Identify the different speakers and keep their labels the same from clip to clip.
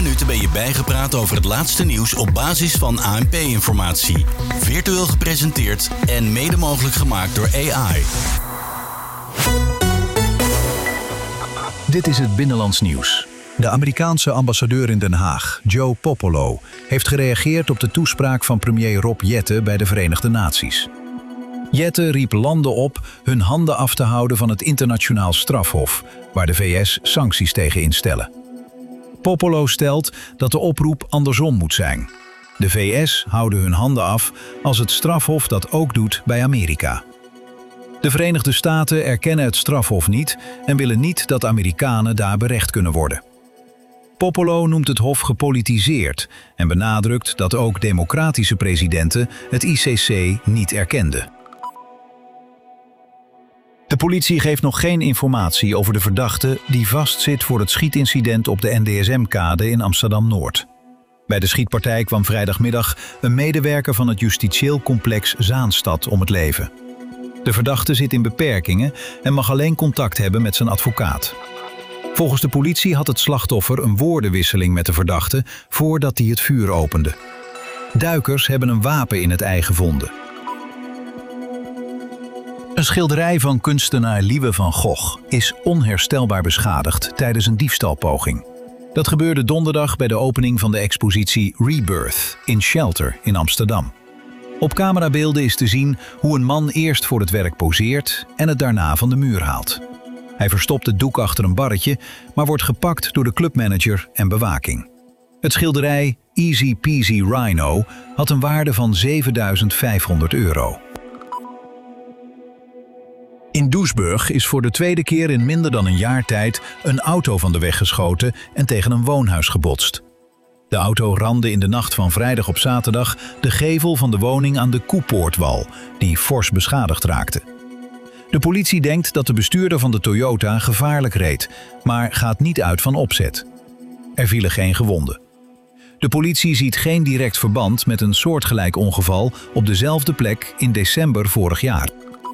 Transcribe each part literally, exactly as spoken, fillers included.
Speaker 1: minuten ben je bijgepraat over het laatste nieuws op basis van A N P-informatie. Virtueel gepresenteerd en mede mogelijk gemaakt door A I.
Speaker 2: Dit is het Binnenlands Nieuws. De Amerikaanse ambassadeur in Den Haag, Joe Popolo, heeft gereageerd op de toespraak van premier Rob Jetten bij de Verenigde Naties. Jetten riep landen op hun handen af te houden van het internationaal strafhof, waar de V S sancties tegen instellen. Popolo stelt dat de oproep andersom moet zijn. De V S houden hun handen af als het strafhof dat ook doet bij Amerika. De Verenigde Staten erkennen het strafhof niet en willen niet dat Amerikanen daar berecht kunnen worden. Popolo noemt het hof gepolitiseerd en benadrukt dat ook democratische presidenten het I C C niet erkenden. De politie geeft nog geen informatie over de verdachte die vastzit voor het schietincident op de N D S M-kade in Amsterdam-Noord. Bij de schietpartij kwam vrijdagmiddag een medewerker van het justitieel complex Zaanstad om het leven. De verdachte zit in beperkingen en mag alleen contact hebben met zijn advocaat. Volgens de politie had het slachtoffer een woordenwisseling met de verdachte voordat hij het vuur opende. Duikers hebben een wapen in het ei gevonden. Een schilderij van kunstenaar Liewe van Gogh is onherstelbaar beschadigd tijdens een diefstalpoging. Dat gebeurde donderdag bij de opening van de expositie Rebirth in Shelter in Amsterdam. Op camerabeelden is te zien hoe een man eerst voor het werk poseert en het daarna van de muur haalt. Hij verstopt het doek achter een barretje, maar wordt gepakt door de clubmanager en bewaking. Het schilderij Easy Peasy Rhino had een waarde van zevenduizend vijfhonderd euro. In Doesburg is voor de tweede keer in minder dan een jaar tijd een auto van de weg geschoten en tegen een woonhuis gebotst. De auto ramde in de nacht van vrijdag op zaterdag de gevel van de woning aan de Koepoortwal, die fors beschadigd raakte. De politie denkt dat de bestuurder van de Toyota gevaarlijk reed, maar gaat niet uit van opzet. Er vielen geen gewonden. De politie ziet geen direct verband met een soortgelijk ongeval op dezelfde plek in december vorig jaar.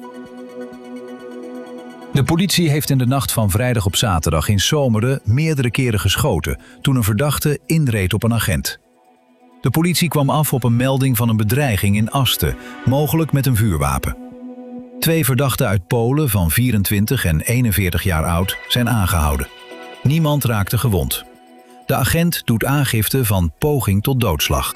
Speaker 2: De politie heeft in de nacht van vrijdag op zaterdag in Zomeren meerdere keren geschoten toen een verdachte inreed op een agent. De politie kwam af op een melding van een bedreiging in Asten, mogelijk met een vuurwapen. Twee verdachten uit Polen van vierentwintig en eenenveertig jaar oud zijn aangehouden. Niemand raakte gewond. De agent doet aangifte van poging tot doodslag.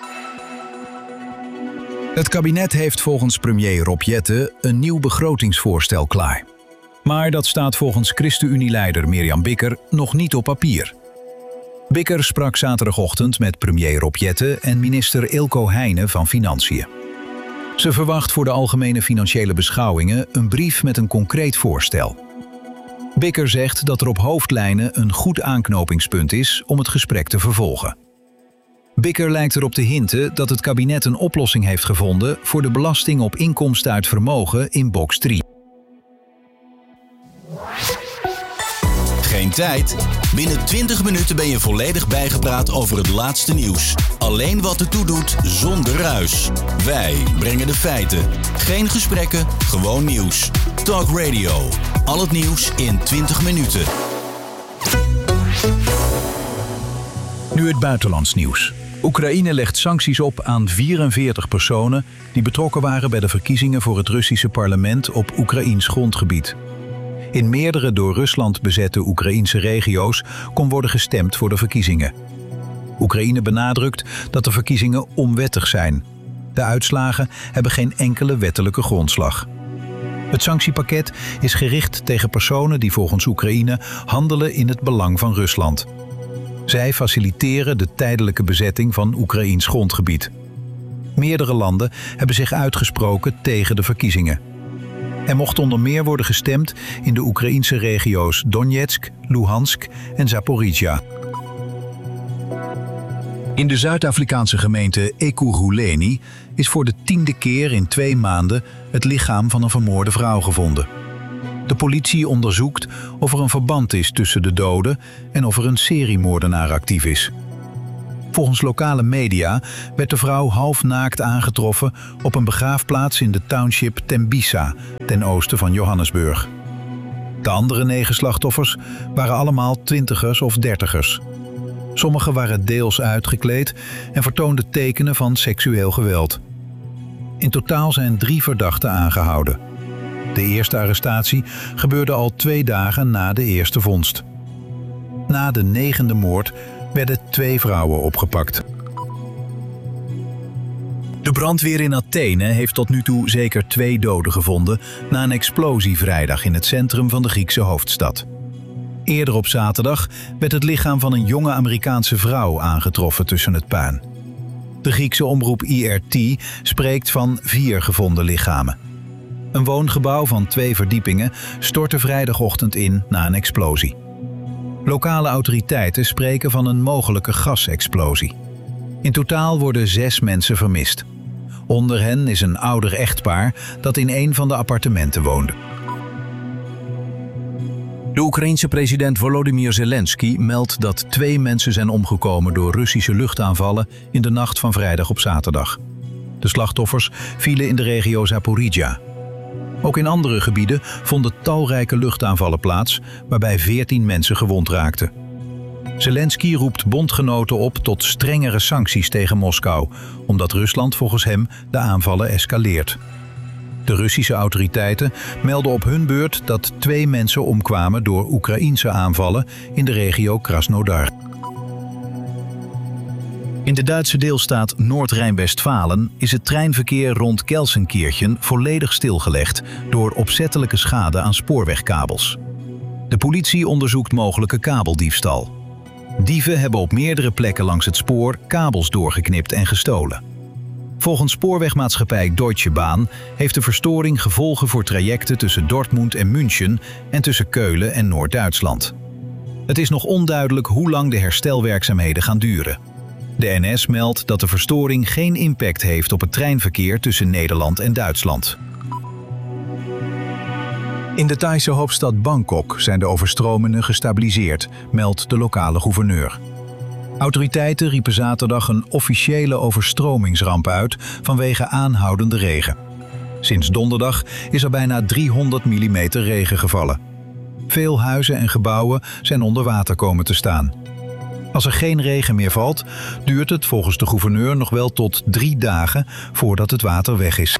Speaker 2: Het kabinet heeft volgens premier Rob Jetten een nieuw begrotingsvoorstel klaar. Maar dat staat volgens ChristenUnie-leider Mirjam Bikker nog niet op papier. Bikker sprak zaterdagochtend met premier Rob Jetten en minister Eelco Heijnen van Financiën. Ze verwacht voor de algemene financiële beschouwingen een brief met een concreet voorstel. Bikker zegt dat er op hoofdlijnen een goed aanknopingspunt is om het gesprek te vervolgen. Bikker lijkt erop te hinten dat het kabinet een oplossing heeft gevonden voor de belasting op inkomsten uit vermogen in box drie.
Speaker 1: Geen tijd? Binnen twintig minuten ben je volledig bijgepraat over het laatste nieuws. Alleen wat ertoe doet, zonder ruis. Wij brengen de feiten. Geen gesprekken, gewoon nieuws. Talk Radio. Al het nieuws in twintig minuten.
Speaker 2: Nu het buitenlands nieuws. Oekraïne legt sancties op aan vierenveertig personen die betrokken waren bij de verkiezingen voor het Russische parlement op Oekraïns grondgebied. In meerdere door Rusland bezette Oekraïnse regio's kon worden gestemd voor de verkiezingen. Oekraïne benadrukt dat de verkiezingen onwettig zijn. De uitslagen hebben geen enkele wettelijke grondslag. Het sanctiepakket is gericht tegen personen die volgens Oekraïne handelen in het belang van Rusland. Zij faciliteren de tijdelijke bezetting van Oekraïns grondgebied. Meerdere landen hebben zich uitgesproken tegen de verkiezingen. Er mocht onder meer worden gestemd in de Oekraïnse regio's Donetsk, Luhansk en Zaporizhia. In de Zuid-Afrikaanse gemeente Ekurhuleni is voor de tiende keer in twee maanden het lichaam van een vermoorde vrouw gevonden. De politie onderzoekt of er een verband is tussen de doden en of er een seriemoordenaar actief is. Volgens lokale media werd de vrouw half naakt aangetroffen op een begraafplaats in de township Tembisa, ten oosten van Johannesburg. De andere negen slachtoffers waren allemaal twintigers of dertigers. Sommigen waren deels uitgekleed en vertoonden tekenen van seksueel geweld. In totaal zijn drie verdachten aangehouden. De eerste arrestatie gebeurde al twee dagen na de eerste vondst. Na de negende moord werden twee vrouwen opgepakt. De brandweer in Athene heeft tot nu toe zeker twee doden gevonden na een explosie vrijdag in het centrum van de Griekse hoofdstad. Eerder op zaterdag werd het lichaam van een jonge Amerikaanse vrouw aangetroffen tussen het puin. De Griekse omroep I R T spreekt van vier gevonden lichamen. Een woongebouw van twee verdiepingen stortte vrijdagochtend in na een explosie. Lokale autoriteiten spreken van een mogelijke gasexplosie. In totaal worden zes mensen vermist. Onder hen is een ouder echtpaar dat in een van de appartementen woonde. De Oekraïense president Volodymyr Zelensky meldt dat twee mensen zijn omgekomen door Russische luchtaanvallen in de nacht van vrijdag op zaterdag. De slachtoffers vielen in de regio Zaporizhia. Ook in andere gebieden vonden talrijke luchtaanvallen plaats, waarbij veertien mensen gewond raakten. Zelensky roept bondgenoten op tot strengere sancties tegen Moskou, omdat Rusland volgens hem de aanvallen escaleert. De Russische autoriteiten melden op hun beurt dat twee mensen omkwamen door Oekraïense aanvallen in de regio Krasnodar. In de Duitse deelstaat Noord-Rijn-Westfalen is het treinverkeer rond Gelsenkirchen volledig stilgelegd door opzettelijke schade aan spoorwegkabels. De politie onderzoekt mogelijke kabeldiefstal. Dieven hebben op meerdere plekken langs het spoor kabels doorgeknipt en gestolen. Volgens spoorwegmaatschappij Deutsche Bahn heeft de verstoring gevolgen voor trajecten tussen Dortmund en München en tussen Keulen en Noord-Duitsland. Het is nog onduidelijk hoe lang de herstelwerkzaamheden gaan duren. De N S meldt dat de verstoring geen impact heeft op het treinverkeer tussen Nederland en Duitsland. In de Thaise hoofdstad Bangkok zijn de overstromingen gestabiliseerd, meldt de lokale gouverneur. Autoriteiten riepen zaterdag een officiële overstromingsramp uit vanwege aanhoudende regen. Sinds donderdag is er bijna driehonderd millimeter regen gevallen. Veel huizen en gebouwen zijn onder water komen te staan. Als er geen regen meer valt, duurt het volgens de gouverneur nog wel tot drie dagen voordat het water weg is.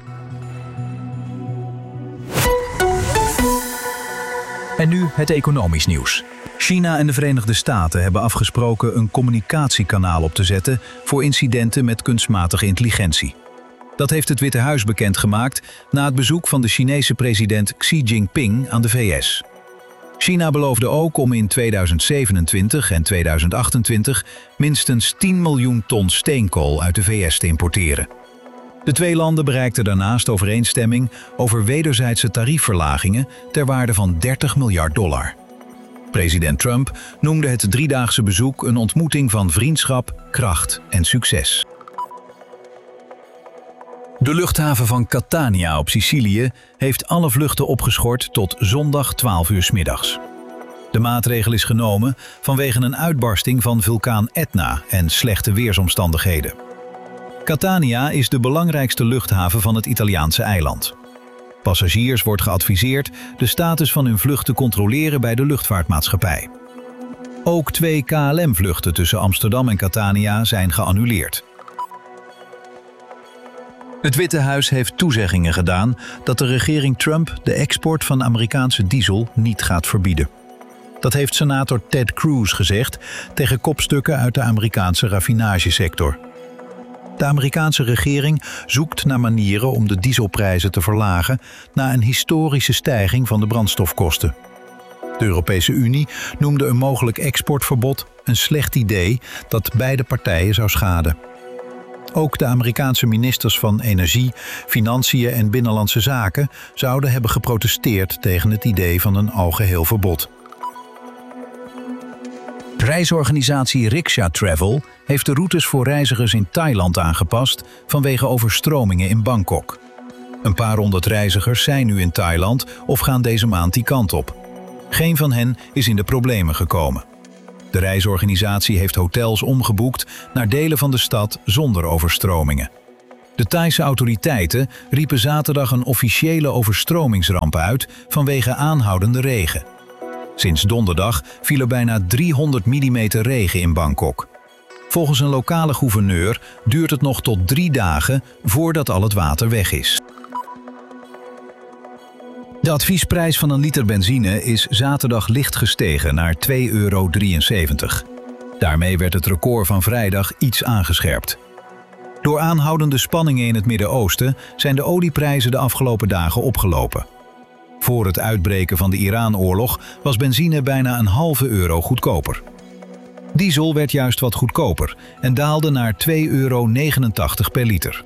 Speaker 2: En nu het economisch nieuws. China en de Verenigde Staten hebben afgesproken een communicatiekanaal op te zetten voor incidenten met kunstmatige intelligentie. Dat heeft het Witte Huis bekendgemaakt na het bezoek van de Chinese president Xi Jinping aan de V S. China beloofde ook om in tweeduizend zevenentwintig en tweeduizend achtentwintig minstens tien miljoen ton steenkool uit de V S te importeren. De twee landen bereikten daarnaast overeenstemming over wederzijdse tariefverlagingen ter waarde van dertig miljard dollar. President Trump noemde het driedaagse bezoek een ontmoeting van vriendschap, kracht en succes. De luchthaven van Catania op Sicilië heeft alle vluchten opgeschort tot zondag twaalf uur 's middags. De maatregel is genomen vanwege een uitbarsting van vulkaan Etna en slechte weersomstandigheden. Catania is de belangrijkste luchthaven van het Italiaanse eiland. Passagiers wordt geadviseerd de status van hun vlucht te controleren bij de luchtvaartmaatschappij. Ook twee K L M-vluchten tussen Amsterdam en Catania zijn geannuleerd. Het Witte Huis heeft toezeggingen gedaan dat de regering Trump de export van Amerikaanse diesel niet gaat verbieden. Dat heeft senator Ted Cruz gezegd tegen kopstukken uit de Amerikaanse raffinagesector. De Amerikaanse regering zoekt naar manieren om de dieselprijzen te verlagen na een historische stijging van de brandstofkosten. De Europese Unie noemde een mogelijk exportverbod een slecht idee dat beide partijen zou schaden. Ook de Amerikaanse ministers van Energie, Financiën en Binnenlandse Zaken zouden hebben geprotesteerd tegen het idee van een algeheel verbod. Reisorganisatie Riksha Travel heeft de routes voor reizigers in Thailand aangepast vanwege overstromingen in Bangkok. Een paar honderd reizigers zijn nu in Thailand of gaan deze maand die kant op. Geen van hen is in de problemen gekomen. De reisorganisatie heeft hotels omgeboekt naar delen van de stad zonder overstromingen. De Thaise autoriteiten riepen zaterdag een officiële overstromingsramp uit vanwege aanhoudende regen. Sinds donderdag viel er bijna driehonderd millimeter regen in Bangkok. Volgens een lokale gouverneur duurt het nog tot drie dagen voordat al het water weg is. De adviesprijs van een liter benzine is zaterdag licht gestegen naar twee euro drieënzeventig. Daarmee werd het record van vrijdag iets aangescherpt. Door aanhoudende spanningen in het Midden-Oosten zijn de olieprijzen de afgelopen dagen opgelopen. Voor het uitbreken van de Iran-oorlog was benzine bijna een halve euro goedkoper. Diesel werd juist wat goedkoper en daalde naar twee euro negenentachtig per liter.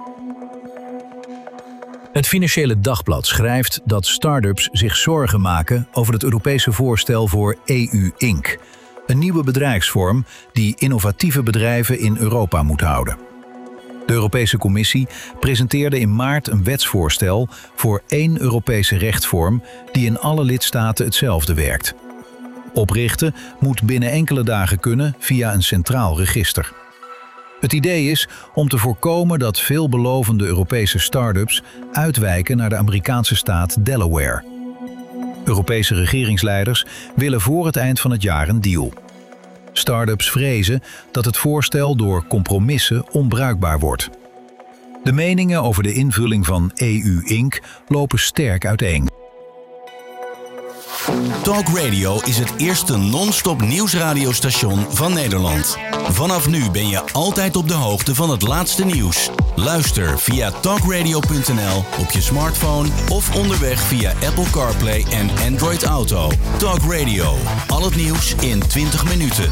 Speaker 2: Het Financiële Dagblad schrijft dat start-ups zich zorgen maken over het Europese voorstel voor E U Inc, een nieuwe bedrijfsvorm die innovatieve bedrijven in Europa moet houden. De Europese Commissie presenteerde in maart een wetsvoorstel voor één Europese rechtsvorm die in alle lidstaten hetzelfde werkt. Oprichten moet binnen enkele dagen kunnen via een centraal register. Het idee is om te voorkomen dat veelbelovende Europese start-ups uitwijken naar de Amerikaanse staat Delaware. Europese regeringsleiders willen voor het eind van het jaar een deal. Start-ups vrezen dat het voorstel door compromissen onbruikbaar wordt. De meningen over de invulling van E U Inc lopen sterk uiteen.
Speaker 1: Talk Radio is het eerste non-stop nieuwsradiostation van Nederland. Vanaf nu ben je altijd op de hoogte van het laatste nieuws. Luister via talkradio punt n l op je smartphone of onderweg via Apple CarPlay en Android Auto. Talk Radio, al het nieuws in twintig minuten.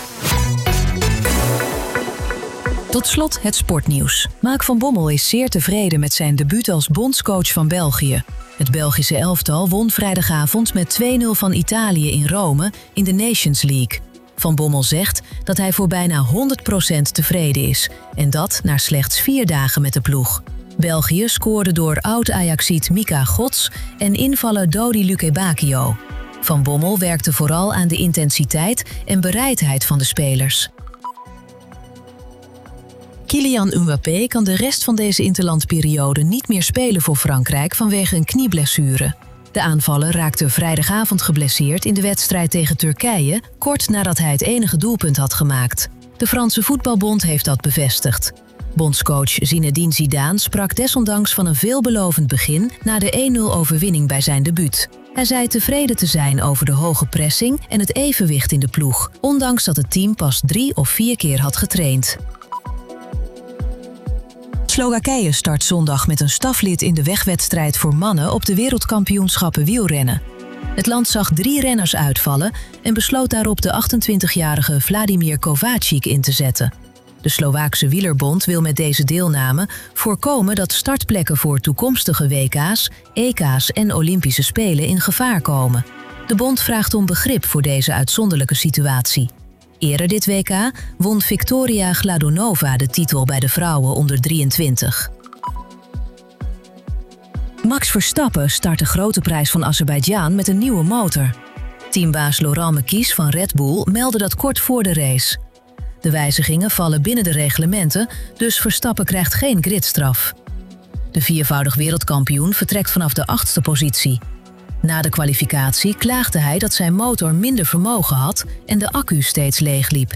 Speaker 3: Tot slot het sportnieuws. Mark van Bommel is zeer tevreden met zijn debuut als bondscoach van België. Het Belgische elftal won vrijdagavond met twee nul van Italië in Rome in de Nations League. Van Bommel zegt dat hij voor bijna honderd procent tevreden is. En dat na slechts vier dagen met de ploeg. België scoorde door oud-Ajaxiet Mika Gods en invaller Dodi Lukebakio. Van Bommel werkte vooral aan de intensiteit en bereidheid van de spelers. Kylian Mbappé kan de rest van deze interlandperiode niet meer spelen voor Frankrijk vanwege een knieblessure. De aanvaller raakte vrijdagavond geblesseerd in de wedstrijd tegen Turkije, kort nadat hij het enige doelpunt had gemaakt. De Franse voetbalbond heeft dat bevestigd. Bondscoach Zinedine Zidane sprak desondanks van een veelbelovend begin na de één nul overwinning bij zijn debuut. Hij zei tevreden te zijn over de hoge pressing en het evenwicht in de ploeg, ondanks dat het team pas drie of vier keer had getraind. Slowakije start zondag met een staflid in de wegwedstrijd voor mannen op de wereldkampioenschappen wielrennen. Het land zag drie renners uitvallen en besloot daarop de achtentwintigjarige Vladimir Kovačič in te zetten. De Slovaakse wielerbond wil met deze deelname voorkomen dat startplekken voor toekomstige W K's, E K's en Olympische Spelen in gevaar komen. De bond vraagt om begrip voor deze uitzonderlijke situatie. Eerder dit W K won Victoria Gladonova de titel bij de vrouwen onder drieëntwintig. Max Verstappen start de grote prijs van Azerbeidzjan met een nieuwe motor. Teambaas Laurent Mekies van Red Bull meldde dat kort voor de race. De wijzigingen vallen binnen de reglementen, dus Verstappen krijgt geen gridstraf. De viervoudig wereldkampioen vertrekt vanaf de achtste positie. Na de kwalificatie klaagde hij dat zijn motor minder vermogen had en de accu steeds leegliep.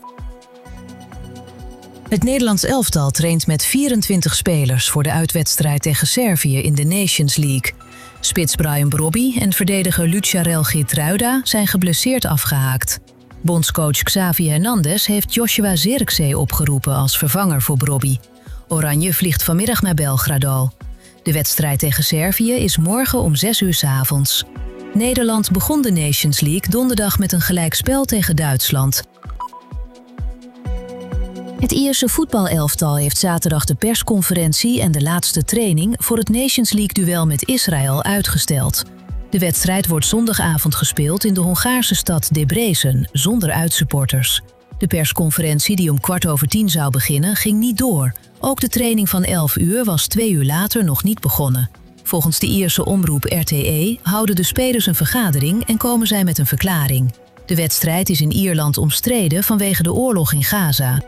Speaker 3: Het Nederlands elftal traint met vierentwintig spelers voor de uitwedstrijd tegen Servië in de Nations League. Spits Brian Brobby en verdediger Lucharel Geertruida zijn geblesseerd afgehaakt. Bondscoach Xavi Hernandez heeft Joshua Zirkzee opgeroepen als vervanger voor Brobby. Oranje vliegt vanmiddag naar Belgrado. De wedstrijd tegen Servië is morgen om zes uur 's avonds. Nederland begon de Nations League donderdag met een gelijkspel tegen Duitsland. Het Ierse voetbalelftal heeft zaterdag de persconferentie en de laatste training voor het Nations League-duel met Israël uitgesteld. De wedstrijd wordt zondagavond gespeeld in de Hongaarse stad Debrecen, zonder uitsupporters. De persconferentie die om kwart over tien zou beginnen, ging niet door. Ook de training van elf uur was twee uur later nog niet begonnen. Volgens de Ierse omroep R T E houden de spelers een vergadering en komen zij met een verklaring. De wedstrijd is in Ierland omstreden vanwege de oorlog in Gaza.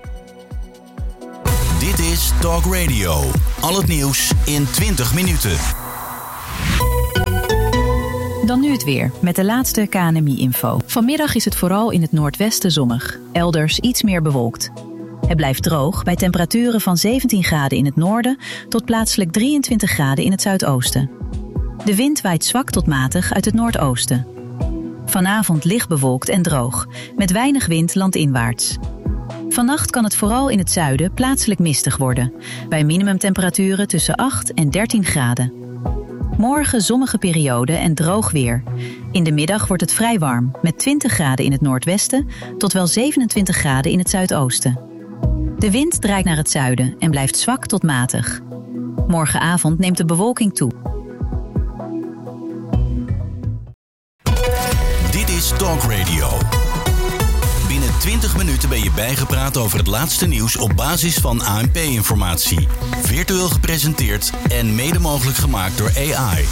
Speaker 1: Dit is Talk Radio. Al het nieuws in twintig minuten.
Speaker 4: Dan nu het weer, met de laatste K N M I-info. Vanmiddag is het vooral in het noordwesten zonnig, elders iets meer bewolkt. Het blijft droog bij temperaturen van zeventien graden in het noorden tot plaatselijk drieëntwintig graden in het zuidoosten. De wind waait zwak tot matig uit het noordoosten. Vanavond licht bewolkt en droog, met weinig wind landinwaarts. Vannacht kan het vooral in het zuiden plaatselijk mistig worden, bij minimumtemperaturen tussen acht en dertien graden. Morgen zonnige periode en droog weer. In de middag wordt het vrij warm, met twintig graden in het noordwesten tot wel zevenentwintig graden in het zuidoosten. De wind draait naar het zuiden en blijft zwak tot matig. Morgenavond neemt de bewolking toe.
Speaker 1: Dit is Talk Radio. Binnen twintig minuten ben je bijgepraat over het laatste nieuws op basis van A N P-informatie. Virtueel gepresenteerd en mede mogelijk gemaakt door A I.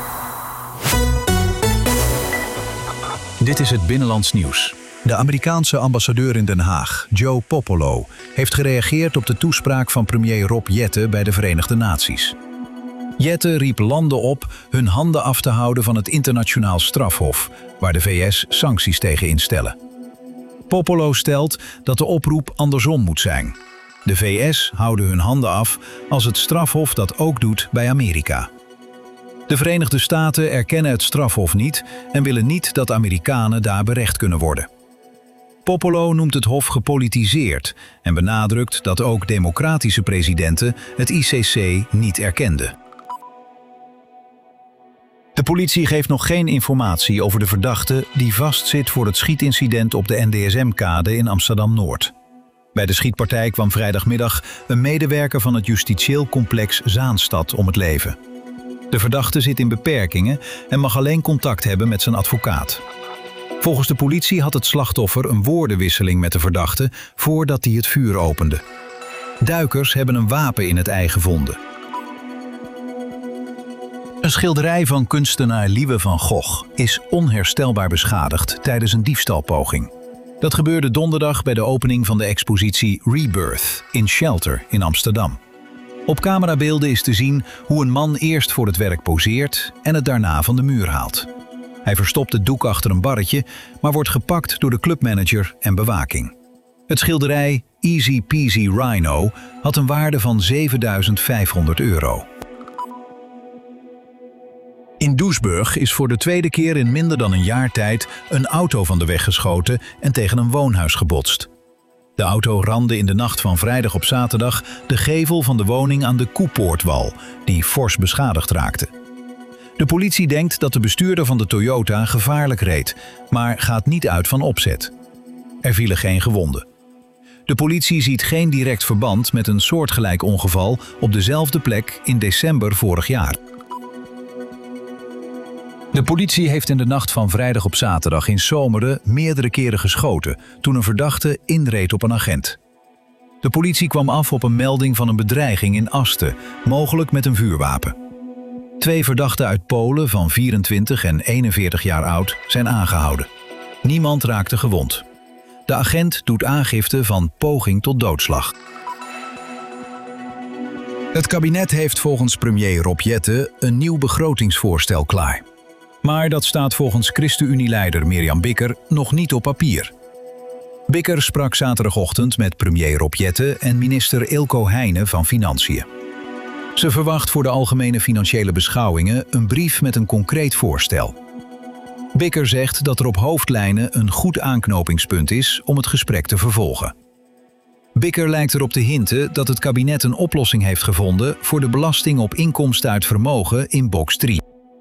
Speaker 2: Dit is het Binnenlands Nieuws. De Amerikaanse ambassadeur in Den Haag, Joe Popolo, heeft gereageerd op de toespraak van premier Rob Jetten bij de Verenigde Naties. Jetten riep landen op hun handen af te houden van het internationaal strafhof, waar de V S sancties tegen instellen. Popolo stelt dat de oproep andersom moet zijn. De V S houden hun handen af als het strafhof dat ook doet bij Amerika. De Verenigde Staten erkennen het strafhof niet en willen niet dat Amerikanen daar berecht kunnen worden. Popolo noemt het hof gepolitiseerd en benadrukt dat ook democratische presidenten het I C C niet erkenden. De politie geeft nog geen informatie over de verdachte die vastzit voor het schietincident op de N D S M-kade in Amsterdam-Noord. Bij de schietpartij kwam vrijdagmiddag een medewerker van het justitieel complex Zaanstad om het leven. De verdachte zit in beperkingen en mag alleen contact hebben met zijn advocaat. Volgens de politie had het slachtoffer een woordenwisseling met de verdachte voordat hij het vuur opende. Duikers hebben een wapen in het ei gevonden. Een schilderij van kunstenaar Liewe van Gogh is onherstelbaar beschadigd tijdens een diefstalpoging. Dat gebeurde donderdag bij de opening van de expositie Rebirth in Shelter in Amsterdam. Op camerabeelden is te zien hoe een man eerst voor het werk poseert en het daarna van de muur haalt. Hij verstopt het doek achter een barretje, maar wordt gepakt door de clubmanager en bewaking. Het schilderij Easy Peasy Rhino had een waarde van zevenduizend vijfhonderd euro. In Doesburg is voor de tweede keer in minder dan een jaar tijd een auto van de weg geschoten en tegen een woonhuis gebotst. De auto ramde in de nacht van vrijdag op zaterdag de gevel van de woning aan de Koepoortwal, die fors beschadigd raakte. De politie denkt dat de bestuurder van de Toyota gevaarlijk reed, maar gaat niet uit van opzet. Er vielen geen gewonden. De politie ziet geen direct verband met een soortgelijk ongeval op dezelfde plek in december vorig jaar. De politie heeft in de nacht van vrijdag op zaterdag in Zomeren meerdere keren geschoten toen een verdachte inreed op een agent. De politie kwam af op een melding van een bedreiging in Asten, mogelijk met een vuurwapen. Twee verdachten uit Polen van vierentwintig en eenenveertig jaar oud zijn aangehouden. Niemand raakte gewond. De agent doet aangifte van poging tot doodslag. Het kabinet heeft volgens premier Rob Jetten een nieuw begrotingsvoorstel klaar. Maar dat staat volgens ChristenUnie-leider Mirjam Bikker nog niet op papier. Bikker sprak zaterdagochtend met premier Rob Jetten en minister Ilko Heijnen van Financiën. Ze verwacht voor de algemene financiële beschouwingen een brief met een concreet voorstel. Bikker zegt dat er op hoofdlijnen een goed aanknopingspunt is om het gesprek te vervolgen. Bikker lijkt erop te hinten dat het kabinet een oplossing heeft gevonden voor de belasting op inkomsten uit vermogen in box drie.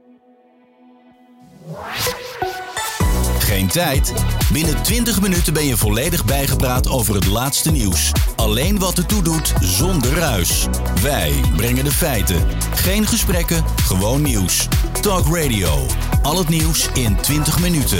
Speaker 1: Geen tijd? Binnen twintig minuten ben je volledig bijgepraat over het laatste nieuws. Alleen wat ertoe doet, zonder ruis. Wij brengen de feiten. Geen gesprekken, gewoon nieuws. Talk Radio. Al het nieuws in twintig minuten.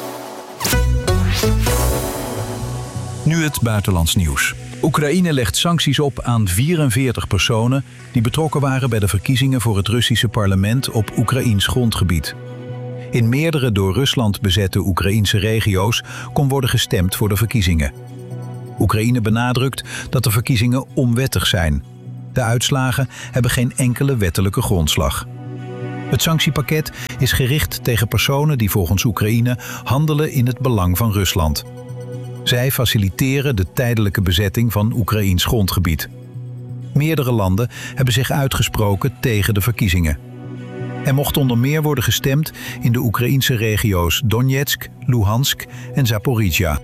Speaker 2: Nu het buitenlands nieuws. Oekraïne legt sancties op aan vierenveertig personen die betrokken waren bij de verkiezingen voor het Russische parlement op Oekraïns grondgebied. In meerdere door Rusland bezette Oekraïnse regio's kon worden gestemd voor de verkiezingen. Oekraïne benadrukt dat de verkiezingen onwettig zijn. De uitslagen hebben geen enkele wettelijke grondslag. Het sanctiepakket is gericht tegen personen die volgens Oekraïne handelen in het belang van Rusland. Zij faciliteren de tijdelijke bezetting van Oekraïns grondgebied. Meerdere landen hebben zich uitgesproken tegen de verkiezingen. Er mocht onder meer worden gestemd in de Oekraïnse regio's Donetsk, Luhansk en Zaporizhia.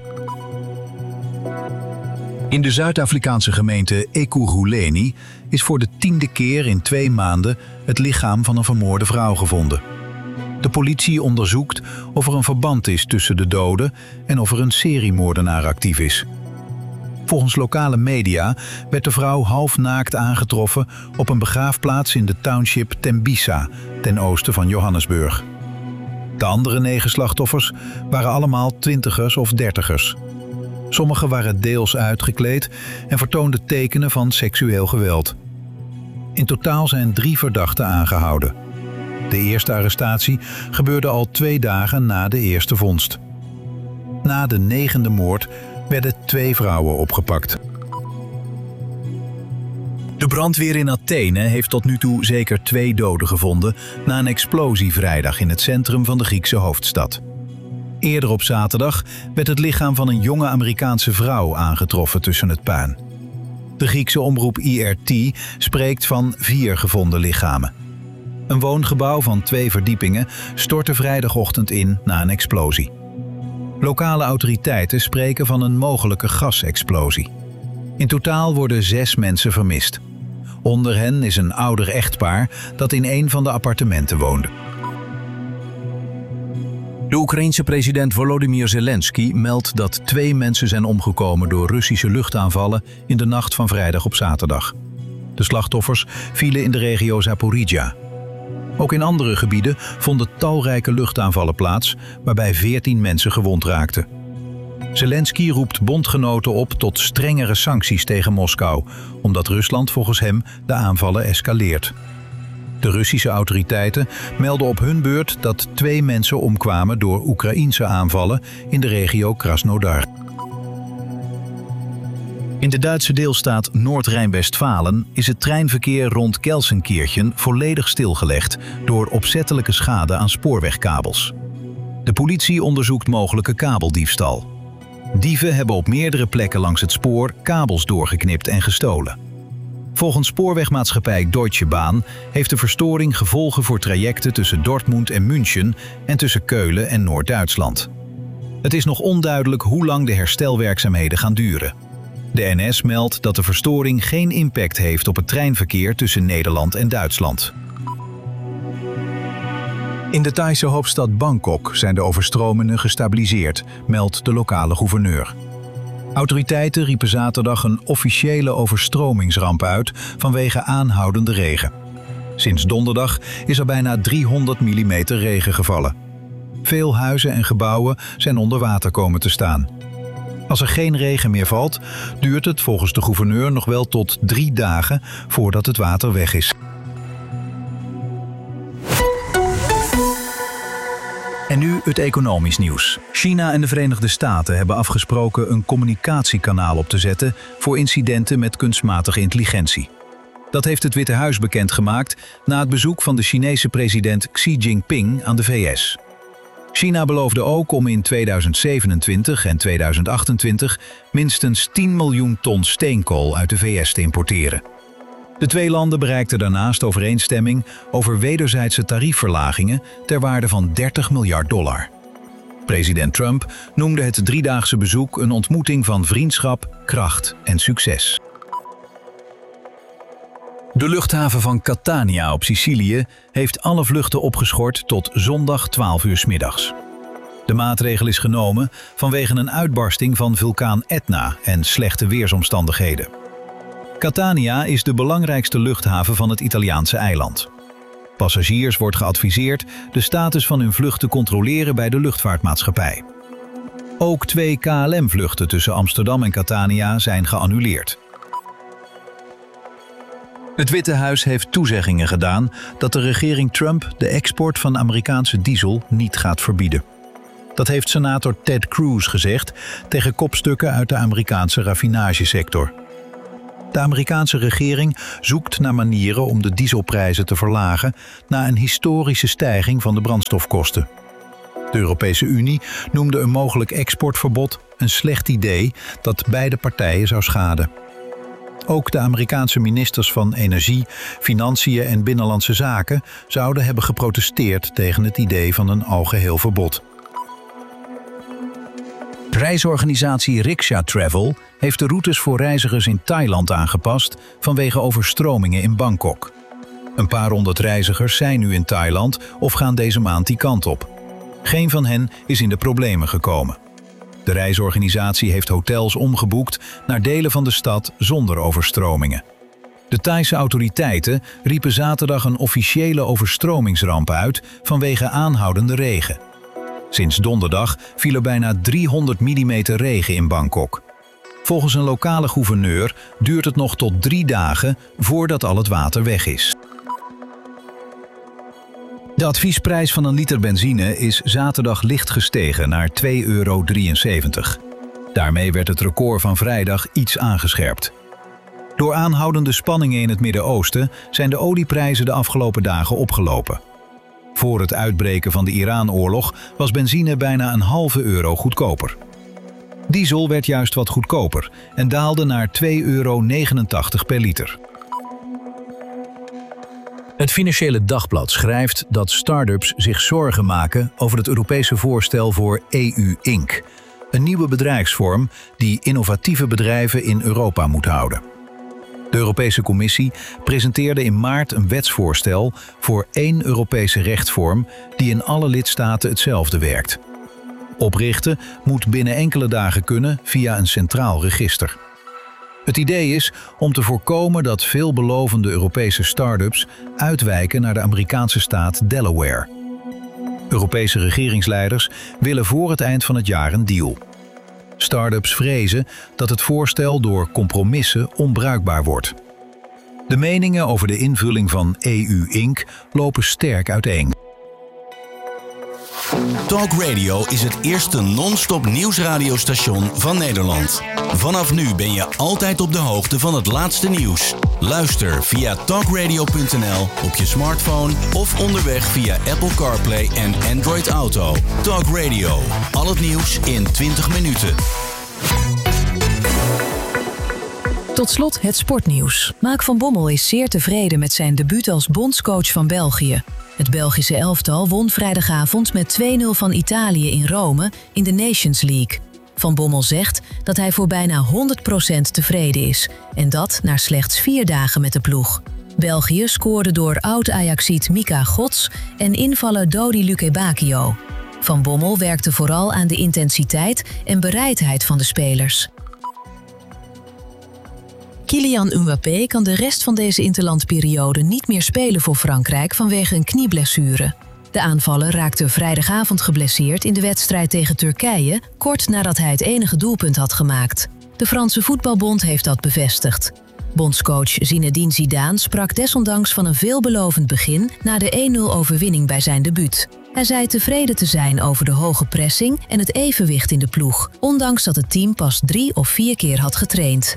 Speaker 2: In de Zuid-Afrikaanse gemeente Ekurhuleni is voor de tiende keer in twee maanden het lichaam van een vermoorde vrouw gevonden. De politie onderzoekt of er een verband is tussen de doden en of er een seriemoordenaar actief is. Volgens lokale media werd de vrouw halfnaakt aangetroffen op een begraafplaats in de township Tembisa, ten oosten van Johannesburg. De andere negen slachtoffers waren allemaal twintigers of dertigers. Sommigen waren deels uitgekleed en vertoonden tekenen van seksueel geweld. In totaal zijn drie verdachten aangehouden. De eerste arrestatie gebeurde al twee dagen na de eerste vondst. Na de negende moord werden twee vrouwen opgepakt. De brandweer in Athene heeft tot nu toe zeker twee doden gevonden na een explosie vrijdag in het centrum van de Griekse hoofdstad. Eerder op zaterdag werd het lichaam van een jonge Amerikaanse vrouw aangetroffen tussen het puin. De Griekse omroep I R T spreekt van vier gevonden lichamen. Een woongebouw van twee verdiepingen stortte vrijdagochtend in na een explosie. Lokale autoriteiten spreken van een mogelijke gasexplosie. In totaal worden zes mensen vermist. Onder hen is een ouder echtpaar dat in een van de appartementen woonde. De Oekraïense president Volodymyr Zelensky meldt dat twee mensen zijn omgekomen door Russische luchtaanvallen in de nacht van vrijdag op zaterdag. De slachtoffers vielen in de regio Zaporizhia. Ook in andere gebieden vonden talrijke luchtaanvallen plaats, waarbij veertien mensen gewond raakten. Zelensky roept bondgenoten op tot strengere sancties tegen Moskou, omdat Rusland volgens hem de aanvallen escaleert. De Russische autoriteiten melden op hun beurt dat twee mensen omkwamen door Oekraïense aanvallen in de regio Krasnodar. In de Duitse deelstaat Noord-Rijn-Westfalen is het treinverkeer rond Gelsenkirchen volledig stilgelegd door opzettelijke schade aan spoorwegkabels. De politie onderzoekt mogelijke kabeldiefstal. Dieven hebben op meerdere plekken langs het spoor kabels doorgeknipt en gestolen. Volgens spoorwegmaatschappij Deutsche Bahn heeft de verstoring gevolgen voor trajecten tussen Dortmund en München en tussen Keulen en Noord-Duitsland. Het is nog onduidelijk hoe lang de herstelwerkzaamheden gaan duren. De N S meldt dat de verstoring geen impact heeft op het treinverkeer tussen Nederland en Duitsland. In de Thaise hoofdstad Bangkok zijn de overstromingen gestabiliseerd, meldt de lokale gouverneur. Autoriteiten riepen zaterdag een officiële overstromingsramp uit vanwege aanhoudende regen. Sinds donderdag is er bijna driehonderd millimeter regen gevallen. Veel huizen en gebouwen zijn onder water komen te staan. Als er geen regen meer valt, duurt het volgens de gouverneur nog wel tot drie dagen voordat het water weg is. En nu het economisch nieuws. China en de Verenigde Staten hebben afgesproken een communicatiekanaal op te zetten voor incidenten met kunstmatige intelligentie. Dat heeft het Witte Huis bekendgemaakt na het bezoek van de Chinese president Xi Jinping aan de V S. China beloofde ook om in tweeduizend zevenentwintig en tweeduizend achtentwintig minstens tien miljoen ton steenkool uit de V S te importeren. De twee landen bereikten daarnaast overeenstemming over wederzijdse tariefverlagingen ter waarde van dertig miljard dollar. President Trump noemde het driedaagse bezoek een ontmoeting van vriendschap, kracht en succes. De luchthaven van Catania op Sicilië heeft alle vluchten opgeschort tot zondag twaalf uur 's middags. De maatregel is genomen vanwege een uitbarsting van vulkaan Etna en slechte weersomstandigheden. Catania is de belangrijkste luchthaven van het Italiaanse eiland. Passagiers wordt geadviseerd de status van hun vlucht te controleren bij de luchtvaartmaatschappij. Ook twee K L M-vluchten tussen Amsterdam en Catania zijn geannuleerd. Het Witte Huis heeft toezeggingen gedaan dat de regering Trump de export van Amerikaanse diesel niet gaat verbieden. Dat heeft senator Ted Cruz gezegd tegen kopstukken uit de Amerikaanse raffinagesector. De Amerikaanse regering zoekt naar manieren om de dieselprijzen te verlagen na een historische stijging van de brandstofkosten. De Europese Unie noemde een mogelijk exportverbod een slecht idee dat beide partijen zou schaden. Ook de Amerikaanse ministers van Energie, Financiën en Binnenlandse Zaken zouden hebben geprotesteerd tegen het idee van een algeheel verbod. Reisorganisatie Riksha Travel heeft de routes voor reizigers in Thailand aangepast vanwege overstromingen in Bangkok. Een paar honderd reizigers zijn nu in Thailand of gaan deze maand die kant op. Geen van hen is in de problemen gekomen. De reisorganisatie heeft hotels omgeboekt naar delen van de stad zonder overstromingen. De Thaise autoriteiten riepen zaterdag een officiële overstromingsramp uit vanwege aanhoudende regen. Sinds donderdag viel er bijna driehonderd millimeter regen in Bangkok. Volgens een lokale gouverneur duurt het nog tot drie dagen voordat al het water weg is. De adviesprijs van een liter benzine is zaterdag licht gestegen naar twee euro drieënzeventig. Daarmee werd het record van vrijdag iets aangescherpt. Door aanhoudende spanningen in het Midden-Oosten zijn de olieprijzen de afgelopen dagen opgelopen. Voor het uitbreken van de Iran-oorlog was benzine bijna een halve euro goedkoper. Diesel werd juist wat goedkoper en daalde naar twee euro negenentachtig per liter. Het Financiële Dagblad schrijft dat start-ups zich zorgen maken over het Europese voorstel voor E U Inc, een nieuwe bedrijfsvorm die innovatieve bedrijven in Europa moet houden. De Europese Commissie presenteerde in maart een wetsvoorstel voor één Europese rechtsvorm die in alle lidstaten hetzelfde werkt. Oprichten moet binnen enkele dagen kunnen via een centraal register. Het idee is om te voorkomen dat veelbelovende Europese start-ups uitwijken naar de Amerikaanse staat Delaware. Europese regeringsleiders willen voor het eind van het jaar een deal. Start-ups vrezen dat het voorstel door compromissen onbruikbaar wordt. De meningen over de invulling van E U Inc lopen sterk uiteen.
Speaker 1: Talk Radio is het eerste non-stop nieuwsradiostation van Nederland. Vanaf nu ben je altijd op de hoogte van het laatste nieuws. Luister via talkradio punt n l op je smartphone of onderweg via Apple CarPlay en Android Auto. Talk Radio, al het nieuws in twintig minuten.
Speaker 3: Tot slot het sportnieuws. Mark van Bommel is zeer tevreden met zijn debuut als bondscoach van België. Het Belgische elftal won vrijdagavond met twee nul van Italië in Rome in de Nations League. Van Bommel zegt dat hij voor bijna honderd procent tevreden is. En dat na slechts vier dagen met de ploeg. België scoorde door oud-Ajaxiet Mika Gods en invaller Dodi Lukebakio. Van Bommel werkte vooral aan de intensiteit en bereidheid van de spelers. Kylian Mbappé kan de rest van deze interlandperiode niet meer spelen voor Frankrijk vanwege een knieblessure. De aanvaller raakte vrijdagavond geblesseerd in de wedstrijd tegen Turkije, kort nadat hij het enige doelpunt had gemaakt. De Franse voetbalbond heeft dat bevestigd. Bondscoach Zinedine Zidane sprak desondanks van een veelbelovend begin na de één nul overwinning bij zijn debuut. Hij zei tevreden te zijn over de hoge pressing en het evenwicht in de ploeg, ondanks dat het team pas drie of vier keer had getraind.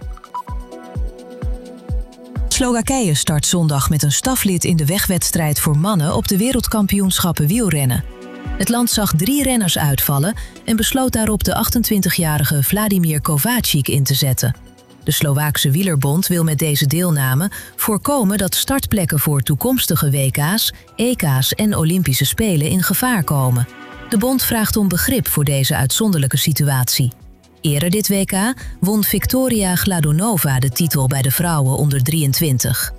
Speaker 3: Slowakije start zondag met een staflid in de wegwedstrijd voor mannen op de wereldkampioenschappen wielrennen. Het land zag drie renners uitvallen en besloot daarop de achtentwintigjarige Vladimir Kovačič in te zetten. De Slovaakse wielerbond wil met deze deelname voorkomen dat startplekken voor toekomstige W K's, E K's en Olympische Spelen in gevaar komen. De bond vraagt om begrip voor deze uitzonderlijke situatie. Eerder dit W K won Victoria Gladunova de titel bij de vrouwen onder drieëntwintig.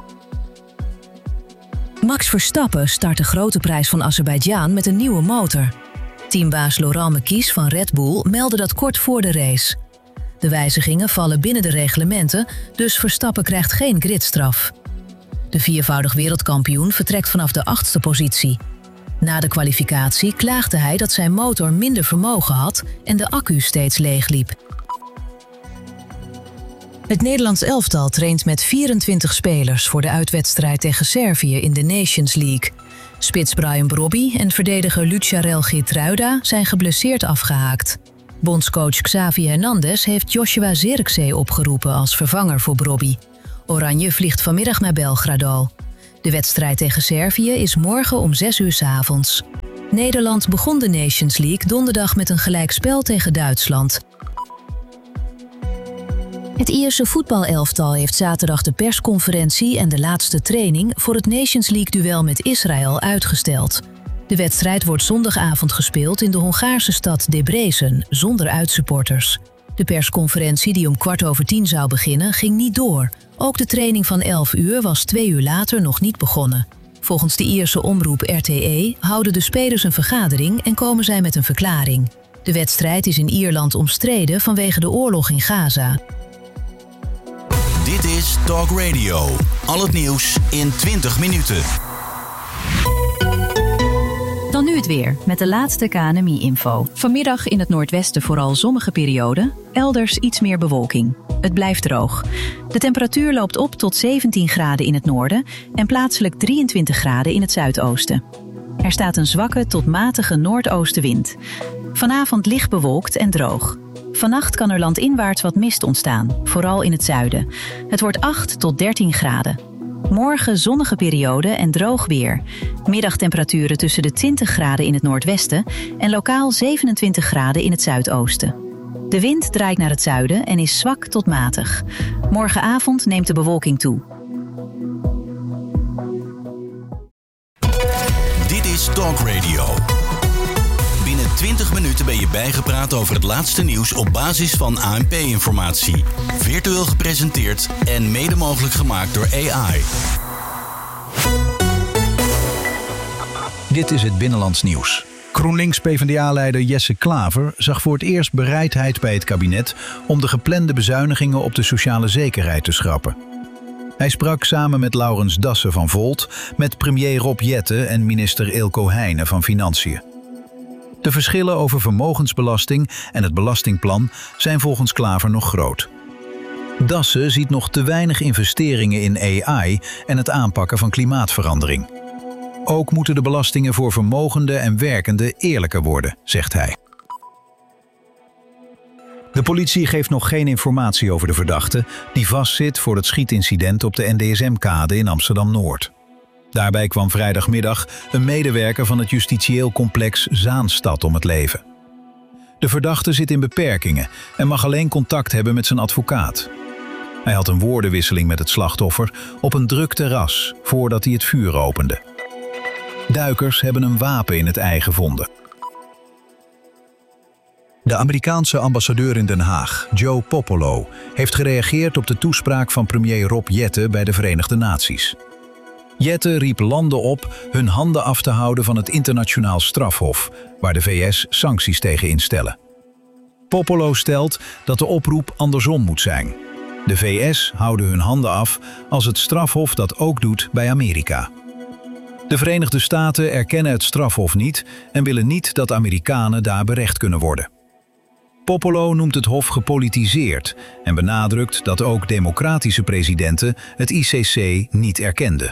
Speaker 3: Max Verstappen start de grote prijs van Azerbeidzjan met een nieuwe motor. Teambaas Laurent Mekies van Red Bull meldde dat kort voor de race. De wijzigingen vallen binnen de reglementen, dus Verstappen krijgt geen gridstraf. De viervoudig wereldkampioen vertrekt vanaf de achtste positie. Na de kwalificatie klaagde hij dat zijn motor minder vermogen had en de accu steeds leegliep. Het Nederlands elftal traint met vierentwintig spelers voor de uitwedstrijd tegen Servië in de Nations League. Spits Brian Brobby en verdediger Lucharel Geertruida zijn geblesseerd afgehaakt. Bondscoach Xavi Hernandez heeft Joshua Zirkzee opgeroepen als vervanger voor Brobbey. Oranje vliegt vanmiddag naar Belgrado. De wedstrijd tegen Servië is morgen om zes uur 's avonds. Nederland begon de Nations League donderdag met een gelijkspel tegen Duitsland. Het Ierse voetbalelftal heeft zaterdag de persconferentie en de laatste training voor het Nations League-duel met Israël uitgesteld. De wedstrijd wordt zondagavond gespeeld in de Hongaarse stad Debrecen, zonder uitsupporters. De persconferentie die om kwart over tien zou beginnen, ging niet door. Ook de training van elf uur was twee uur later nog niet begonnen. Volgens de Ierse omroep R T E houden de spelers een vergadering en komen zij met een verklaring. De wedstrijd is in Ierland omstreden vanwege de oorlog in Gaza.
Speaker 1: Dit is Talk Radio. Al het nieuws in twintig minuten.
Speaker 4: Dan nu het weer, met de laatste K N M I-info. Vanmiddag in het noordwesten vooral zonnige periode, elders iets meer bewolking. Het blijft droog. De temperatuur loopt op tot zeventien graden in het noorden en plaatselijk drieëntwintig graden in het zuidoosten. Er staat een zwakke tot matige noordoostenwind. Vanavond licht bewolkt en droog. Vannacht kan er landinwaarts wat mist ontstaan, vooral in het zuiden. Het wordt acht tot dertien graden. Morgen zonnige periode en droog weer. Middagtemperaturen tussen de twintig graden in het noordwesten en lokaal zevenentwintig graden in het zuidoosten. De wind draait naar het zuiden en is zwak tot matig. Morgenavond neemt de bewolking toe.
Speaker 1: Dit is Talk Radio. Binnen twintig minuten ben je bijgepraat over het laatste nieuws op basis van A N P-informatie. Virtueel gepresenteerd en mede mogelijk gemaakt door A I.
Speaker 2: Dit is het Binnenlands Nieuws. GroenLinks-PvdA-leider Jesse Klaver zag voor het eerst bereidheid bij het kabinet om de geplande bezuinigingen op de sociale zekerheid te schrappen. Hij sprak samen met Laurens Dassen van Volt, met premier Rob Jetten en minister Eelco Heijnen van Financiën. De verschillen over vermogensbelasting en het belastingplan zijn volgens Klaver nog groot. Dassen ziet nog te weinig investeringen in A I en het aanpakken van klimaatverandering. Ook moeten de belastingen voor vermogenden en werkenden eerlijker worden, zegt hij. De politie geeft nog geen informatie over de verdachte die vastzit voor het schietincident op de N D S M-kade in Amsterdam-Noord. Daarbij kwam vrijdagmiddag een medewerker van het justitieel complex Zaanstad om het leven. De verdachte zit in beperkingen en mag alleen contact hebben met zijn advocaat. Hij had een woordenwisseling met het slachtoffer op een druk terras voordat hij het vuur opende. Duikers hebben een wapen in het ei gevonden. De Amerikaanse ambassadeur in Den Haag, Joe Popolo, heeft gereageerd op de toespraak van premier Rob Jetten bij de Verenigde Naties. Jetten riep landen op hun handen af te houden van het internationaal strafhof, waar de V S sancties tegen instellen. Popolo stelt dat de oproep andersom moet zijn. De V S houden hun handen af als het strafhof dat ook doet bij Amerika. De Verenigde Staten erkennen het strafhof niet en willen niet dat Amerikanen daar berecht kunnen worden. Popolo noemt het hof gepolitiseerd en benadrukt dat ook democratische presidenten het I C C niet erkenden.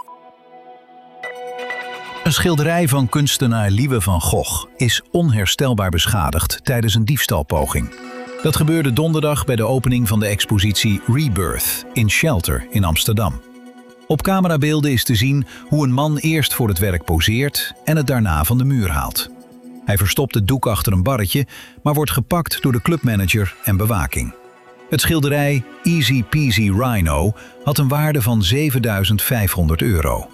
Speaker 2: Een schilderij van kunstenaar Liewe van Gogh is onherstelbaar beschadigd tijdens een diefstalpoging. Dat gebeurde donderdag bij de opening van de expositie Rebirth in Shelter in Amsterdam. Op camerabeelden is te zien hoe een man eerst voor het werk poseert en het daarna van de muur haalt. Hij verstopt het doek achter een barretje, maar wordt gepakt door de clubmanager en bewaking. Het schilderij Easy Peasy Rhino had een waarde van zevenduizend vijfhonderd euro.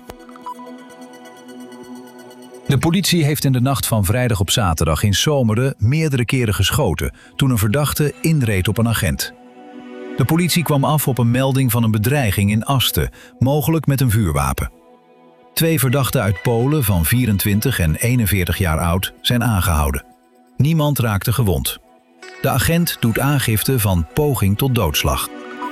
Speaker 2: De politie heeft in de nacht van vrijdag op zaterdag in Zomeren meerdere keren geschoten toen een verdachte inreed op een agent. De politie kwam af op een melding van een bedreiging in Asten, mogelijk met een vuurwapen. Twee verdachten uit Polen van vierentwintig en eenenveertig jaar oud zijn aangehouden. Niemand raakte gewond. De agent doet aangifte van poging tot doodslag.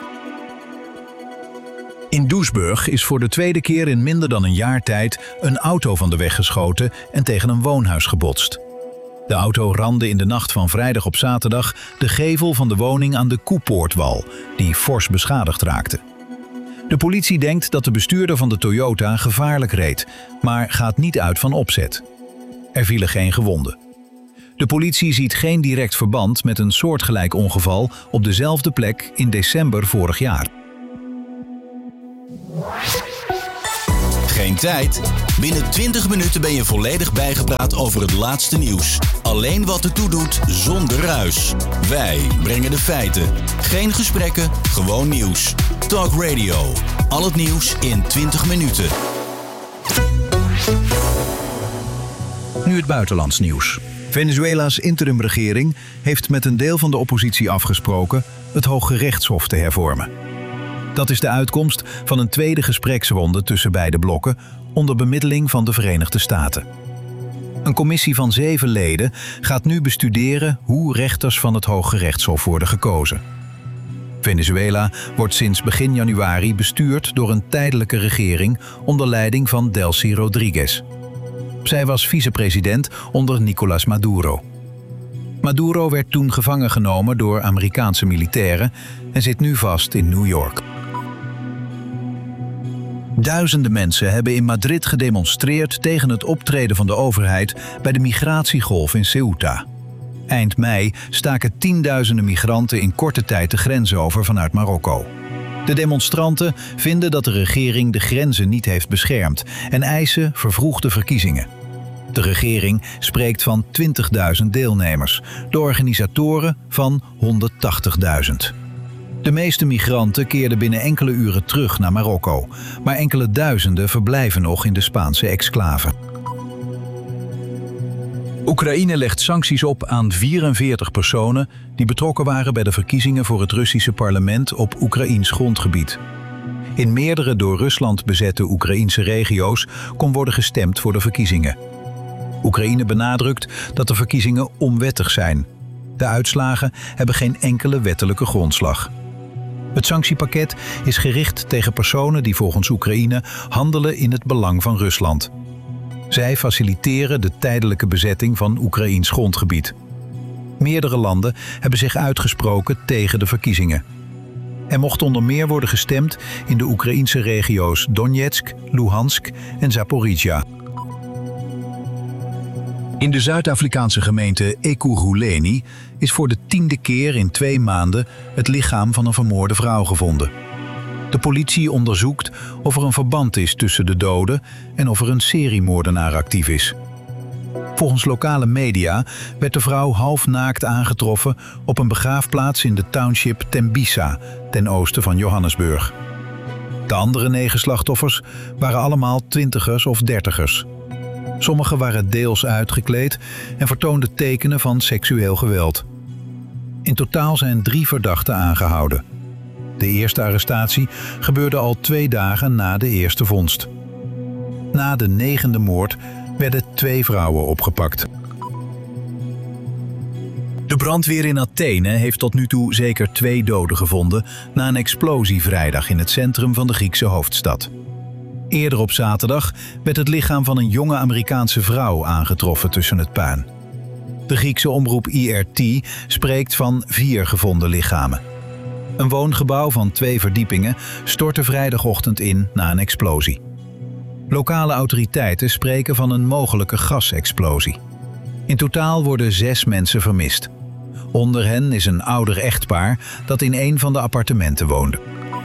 Speaker 2: In Doesburg is voor de tweede keer in minder dan een jaar tijd een auto van de weg geschoten en tegen een woonhuis gebotst. De auto ramde in de nacht van vrijdag op zaterdag de gevel van de woning aan de Koepoortwal, die fors beschadigd raakte. De politie denkt dat de bestuurder van de Toyota gevaarlijk reed, maar gaat niet uit van opzet. Er vielen geen gewonden. De politie ziet geen direct verband met een soortgelijk ongeval op dezelfde plek in december vorig jaar.
Speaker 1: Geen tijd? Binnen twintig minuten ben je volledig bijgepraat over het laatste nieuws. Alleen wat ertoe doet, zonder ruis. Wij brengen de feiten. Geen gesprekken, gewoon nieuws. Talk Radio. Al het nieuws in twintig minuten.
Speaker 2: Nu het buitenlands nieuws. Venezuela's interimregering heeft met een deel van de oppositie afgesproken het Hooggerechtshof te hervormen. Dat is de uitkomst van een tweede gespreksronde tussen beide blokken onder bemiddeling van de Verenigde Staten. Een commissie van zeven leden gaat nu bestuderen hoe rechters van het Hooggerechtshof worden gekozen. Venezuela wordt sinds begin januari bestuurd door een tijdelijke regering onder leiding van Delcy Rodriguez. Zij was vicepresident onder Nicolás Maduro. Maduro werd toen gevangen genomen door Amerikaanse militairen en zit nu vast in New York. Duizenden mensen hebben in Madrid gedemonstreerd tegen het optreden van de overheid bij de migratiegolf in Ceuta. Eind mei staken tienduizenden migranten in korte tijd de grens over vanuit Marokko. De demonstranten vinden dat de regering de grenzen niet heeft beschermd en eisen vervroegde verkiezingen. De regering spreekt van twintigduizend deelnemers, de organisatoren van honderdtachtigduizend. De meeste migranten keerden binnen enkele uren terug naar Marokko, maar enkele duizenden verblijven nog in de Spaanse exclave. Oekraïne legt sancties op aan vierenveertig personen die betrokken waren bij de verkiezingen voor het Russische parlement op Oekraïns grondgebied. In meerdere door Rusland bezette Oekraïnse regio's kon worden gestemd voor de verkiezingen. Oekraïne benadrukt dat de verkiezingen onwettig zijn. De uitslagen hebben geen enkele wettelijke grondslag. Het sanctiepakket is gericht tegen personen die volgens Oekraïne handelen in het belang van Rusland. Zij faciliteren de tijdelijke bezetting van Oekraïns grondgebied. Meerdere landen hebben zich uitgesproken tegen de verkiezingen. Er mocht onder meer worden gestemd in de Oekraïnse regio's Donetsk, Luhansk en Zaporizhia. In de Zuid-Afrikaanse gemeente Ekurhuleni is voor de tiende keer in twee maanden het lichaam van een vermoorde vrouw gevonden. De politie onderzoekt of er een verband is tussen de doden en of er een seriemoordenaar actief is. Volgens lokale media werd de vrouw halfnaakt aangetroffen op een begraafplaats in de township Tembisa, ten oosten van Johannesburg. De andere negen slachtoffers waren allemaal twintigers of dertigers. Sommigen waren deels uitgekleed en vertoonden tekenen van seksueel geweld. In totaal zijn drie verdachten aangehouden. De eerste arrestatie gebeurde al twee dagen na de eerste vondst. Na de negende moord werden twee vrouwen opgepakt. De brandweer in Athene heeft tot nu toe zeker twee doden gevonden na een explosie vrijdag in het centrum van de Griekse hoofdstad. Eerder op zaterdag werd het lichaam van een jonge Amerikaanse vrouw aangetroffen tussen het puin. De Griekse omroep I R T spreekt van vier gevonden lichamen. Een woongebouw van twee verdiepingen stortte vrijdagochtend in na een explosie. Lokale autoriteiten spreken van een mogelijke gasexplosie. In totaal worden zes mensen vermist. Onder hen is een ouder echtpaar dat in een van de appartementen woonde.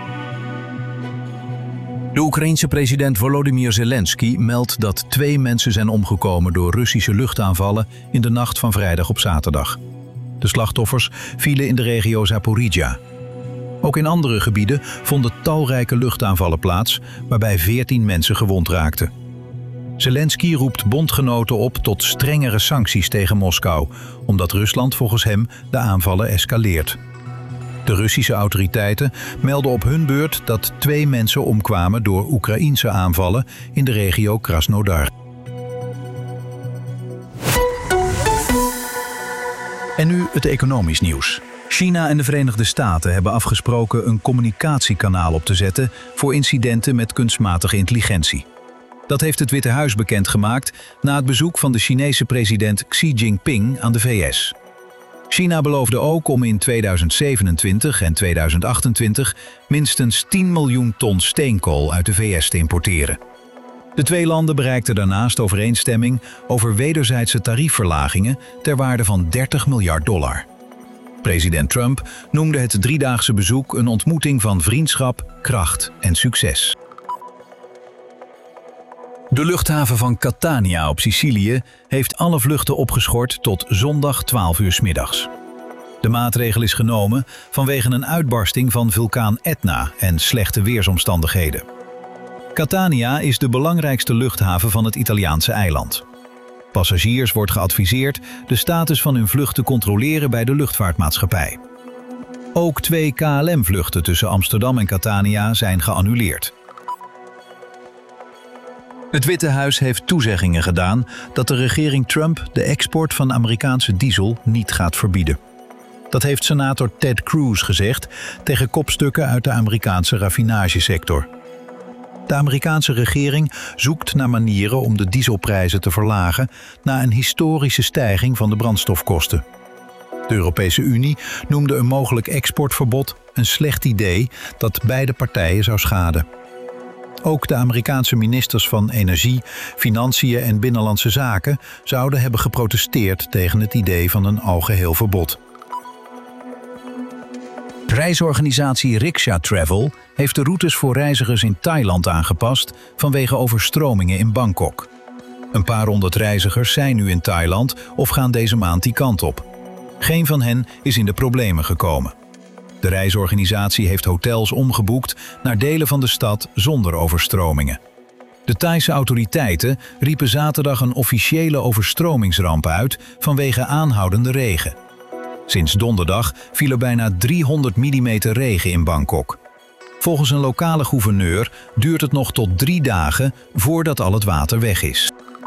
Speaker 2: De Oekraïense president Volodymyr Zelensky meldt dat twee mensen zijn omgekomen door Russische luchtaanvallen in de nacht van vrijdag op zaterdag. De slachtoffers vielen in de regio Zaporizhia. Ook in andere gebieden vonden talrijke luchtaanvallen plaats, waarbij veertien mensen gewond raakten. Zelensky roept bondgenoten op tot strengere sancties tegen Moskou, omdat Rusland volgens hem de aanvallen escaleert. De Russische autoriteiten melden op hun beurt dat twee mensen omkwamen door Oekraïense aanvallen in de regio Krasnodar. En nu het economisch nieuws. China en de Verenigde Staten hebben afgesproken een communicatiekanaal op te zetten voor incidenten met kunstmatige intelligentie. Dat heeft het Witte Huis bekendgemaakt na het bezoek van de Chinese president Xi Jinping aan de V S. China beloofde ook om in tweeduizend zevenentwintig en tweeduizend achtentwintig minstens tien miljoen ton steenkool uit de V S te importeren. De twee landen bereikten daarnaast overeenstemming over wederzijdse tariefverlagingen ter waarde van dertig miljard dollar. President Trump noemde het driedaagse bezoek een ontmoeting van vriendschap, kracht en succes. De luchthaven van Catania op Sicilië heeft alle vluchten opgeschort tot zondag twaalf uur 's middags. De maatregel is genomen vanwege een uitbarsting van vulkaan Etna en slechte weersomstandigheden. Catania is de belangrijkste luchthaven van het Italiaanse eiland. Passagiers wordt geadviseerd de status van hun vlucht te controleren bij de luchtvaartmaatschappij. Ook twee K L M-vluchten tussen Amsterdam en Catania zijn geannuleerd. Het Witte Huis heeft toezeggingen gedaan dat de regering Trump de export van Amerikaanse diesel niet gaat verbieden. Dat heeft senator Ted Cruz gezegd tegen kopstukken uit de Amerikaanse raffinagesector. De Amerikaanse regering zoekt naar manieren om de dieselprijzen te verlagen na een historische stijging van de brandstofkosten. De Europese Unie noemde een mogelijk exportverbod een slecht idee dat beide partijen zou schaden. Ook de Amerikaanse ministers van Energie, Financiën en Binnenlandse Zaken zouden hebben geprotesteerd tegen het idee van een algeheel verbod. Reisorganisatie Riksha Travel heeft de routes voor reizigers in Thailand aangepast vanwege overstromingen in Bangkok. Een paar honderd reizigers zijn nu in Thailand of gaan deze maand die kant op. Geen van hen is in de problemen gekomen. De reisorganisatie heeft hotels omgeboekt naar delen van de stad zonder overstromingen. De Thaise autoriteiten riepen zaterdag een officiële overstromingsramp uit vanwege aanhoudende regen. Sinds donderdag viel er bijna driehonderd millimeter regen in Bangkok. Volgens een lokale gouverneur duurt het nog tot drie dagen voordat al het water weg is.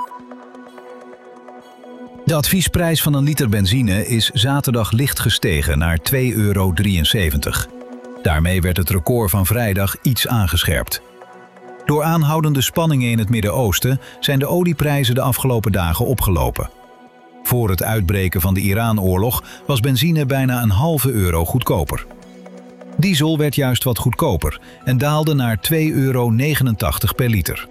Speaker 2: De adviesprijs van een liter benzine is zaterdag licht gestegen naar twee euro drieënzeventig. Daarmee werd het record van vrijdag iets aangescherpt. Door aanhoudende spanningen in het Midden-Oosten zijn de olieprijzen de afgelopen dagen opgelopen. Voor het uitbreken van de Iran-oorlog was benzine bijna een halve euro goedkoper. Diesel werd juist wat goedkoper en daalde naar twee euro negenentachtig per liter.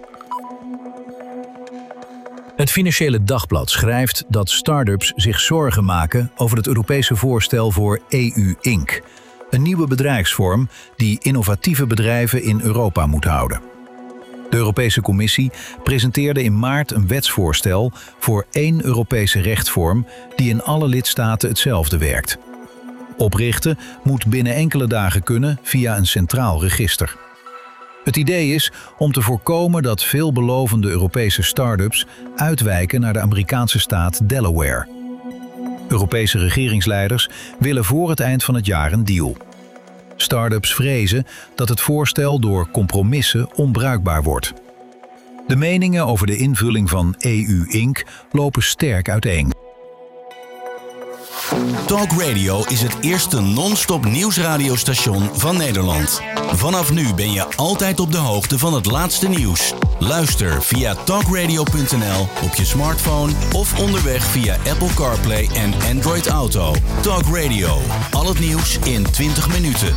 Speaker 2: Het Financiële Dagblad schrijft dat start-ups zich zorgen maken over het Europese voorstel voor E U Inc, een nieuwe bedrijfsvorm die innovatieve bedrijven in Europa moet houden. De Europese Commissie presenteerde in maart een wetsvoorstel voor één Europese rechtsvorm die in alle lidstaten hetzelfde werkt. Oprichten moet binnen enkele dagen kunnen via een centraal register. Het idee is om te voorkomen dat veelbelovende Europese start-ups uitwijken naar de Amerikaanse staat Delaware. Europese regeringsleiders willen voor het eind van het jaar een deal. Start-ups vrezen dat het voorstel door compromissen onbruikbaar wordt. De meningen over de invulling van E U Inc lopen sterk uiteen.
Speaker 1: Talk Radio is het eerste non-stop nieuwsradiostation van Nederland. Vanaf nu ben je altijd op de hoogte van het laatste nieuws. Luister via talkradio punt n l op je smartphone of onderweg via Apple CarPlay en Android Auto. Talk Radio, al het nieuws in twintig minuten.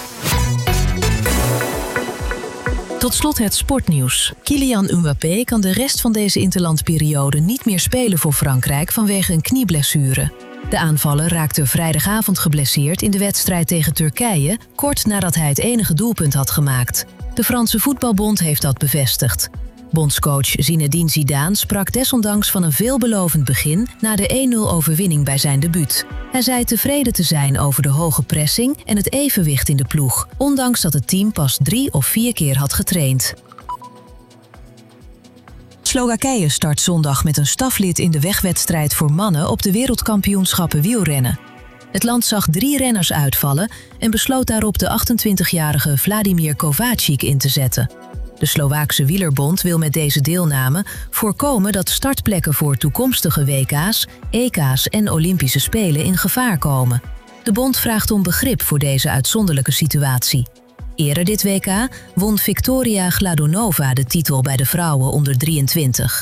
Speaker 3: Tot slot het sportnieuws. Kylian Mbappé kan de rest van deze interlandperiode niet meer spelen voor Frankrijk vanwege een knieblessure. De aanvaller raakte vrijdagavond geblesseerd in de wedstrijd tegen Turkije, kort nadat hij het enige doelpunt had gemaakt. De Franse voetbalbond heeft dat bevestigd. Bondscoach Zinedine Zidane sprak desondanks van een veelbelovend begin na de één nul overwinning bij zijn debuut. Hij zei tevreden te zijn over de hoge pressing en het evenwicht in de ploeg, ondanks dat het team pas drie of vier keer had getraind. Slowakije start zondag met een staflid in de wegwedstrijd voor mannen op de wereldkampioenschappen wielrennen. Het land zag drie renners uitvallen en besloot daarop de achtentwintigjarige Vladimir Kovačič in te zetten. De Slovaakse Wielerbond wil met deze deelname voorkomen dat startplekken voor toekomstige W K's, E K's en Olympische Spelen in gevaar komen. De bond vraagt om begrip voor deze uitzonderlijke situatie. Eerder dit W K won Victoria Gladunova de titel bij de vrouwen onder drieëntwintig.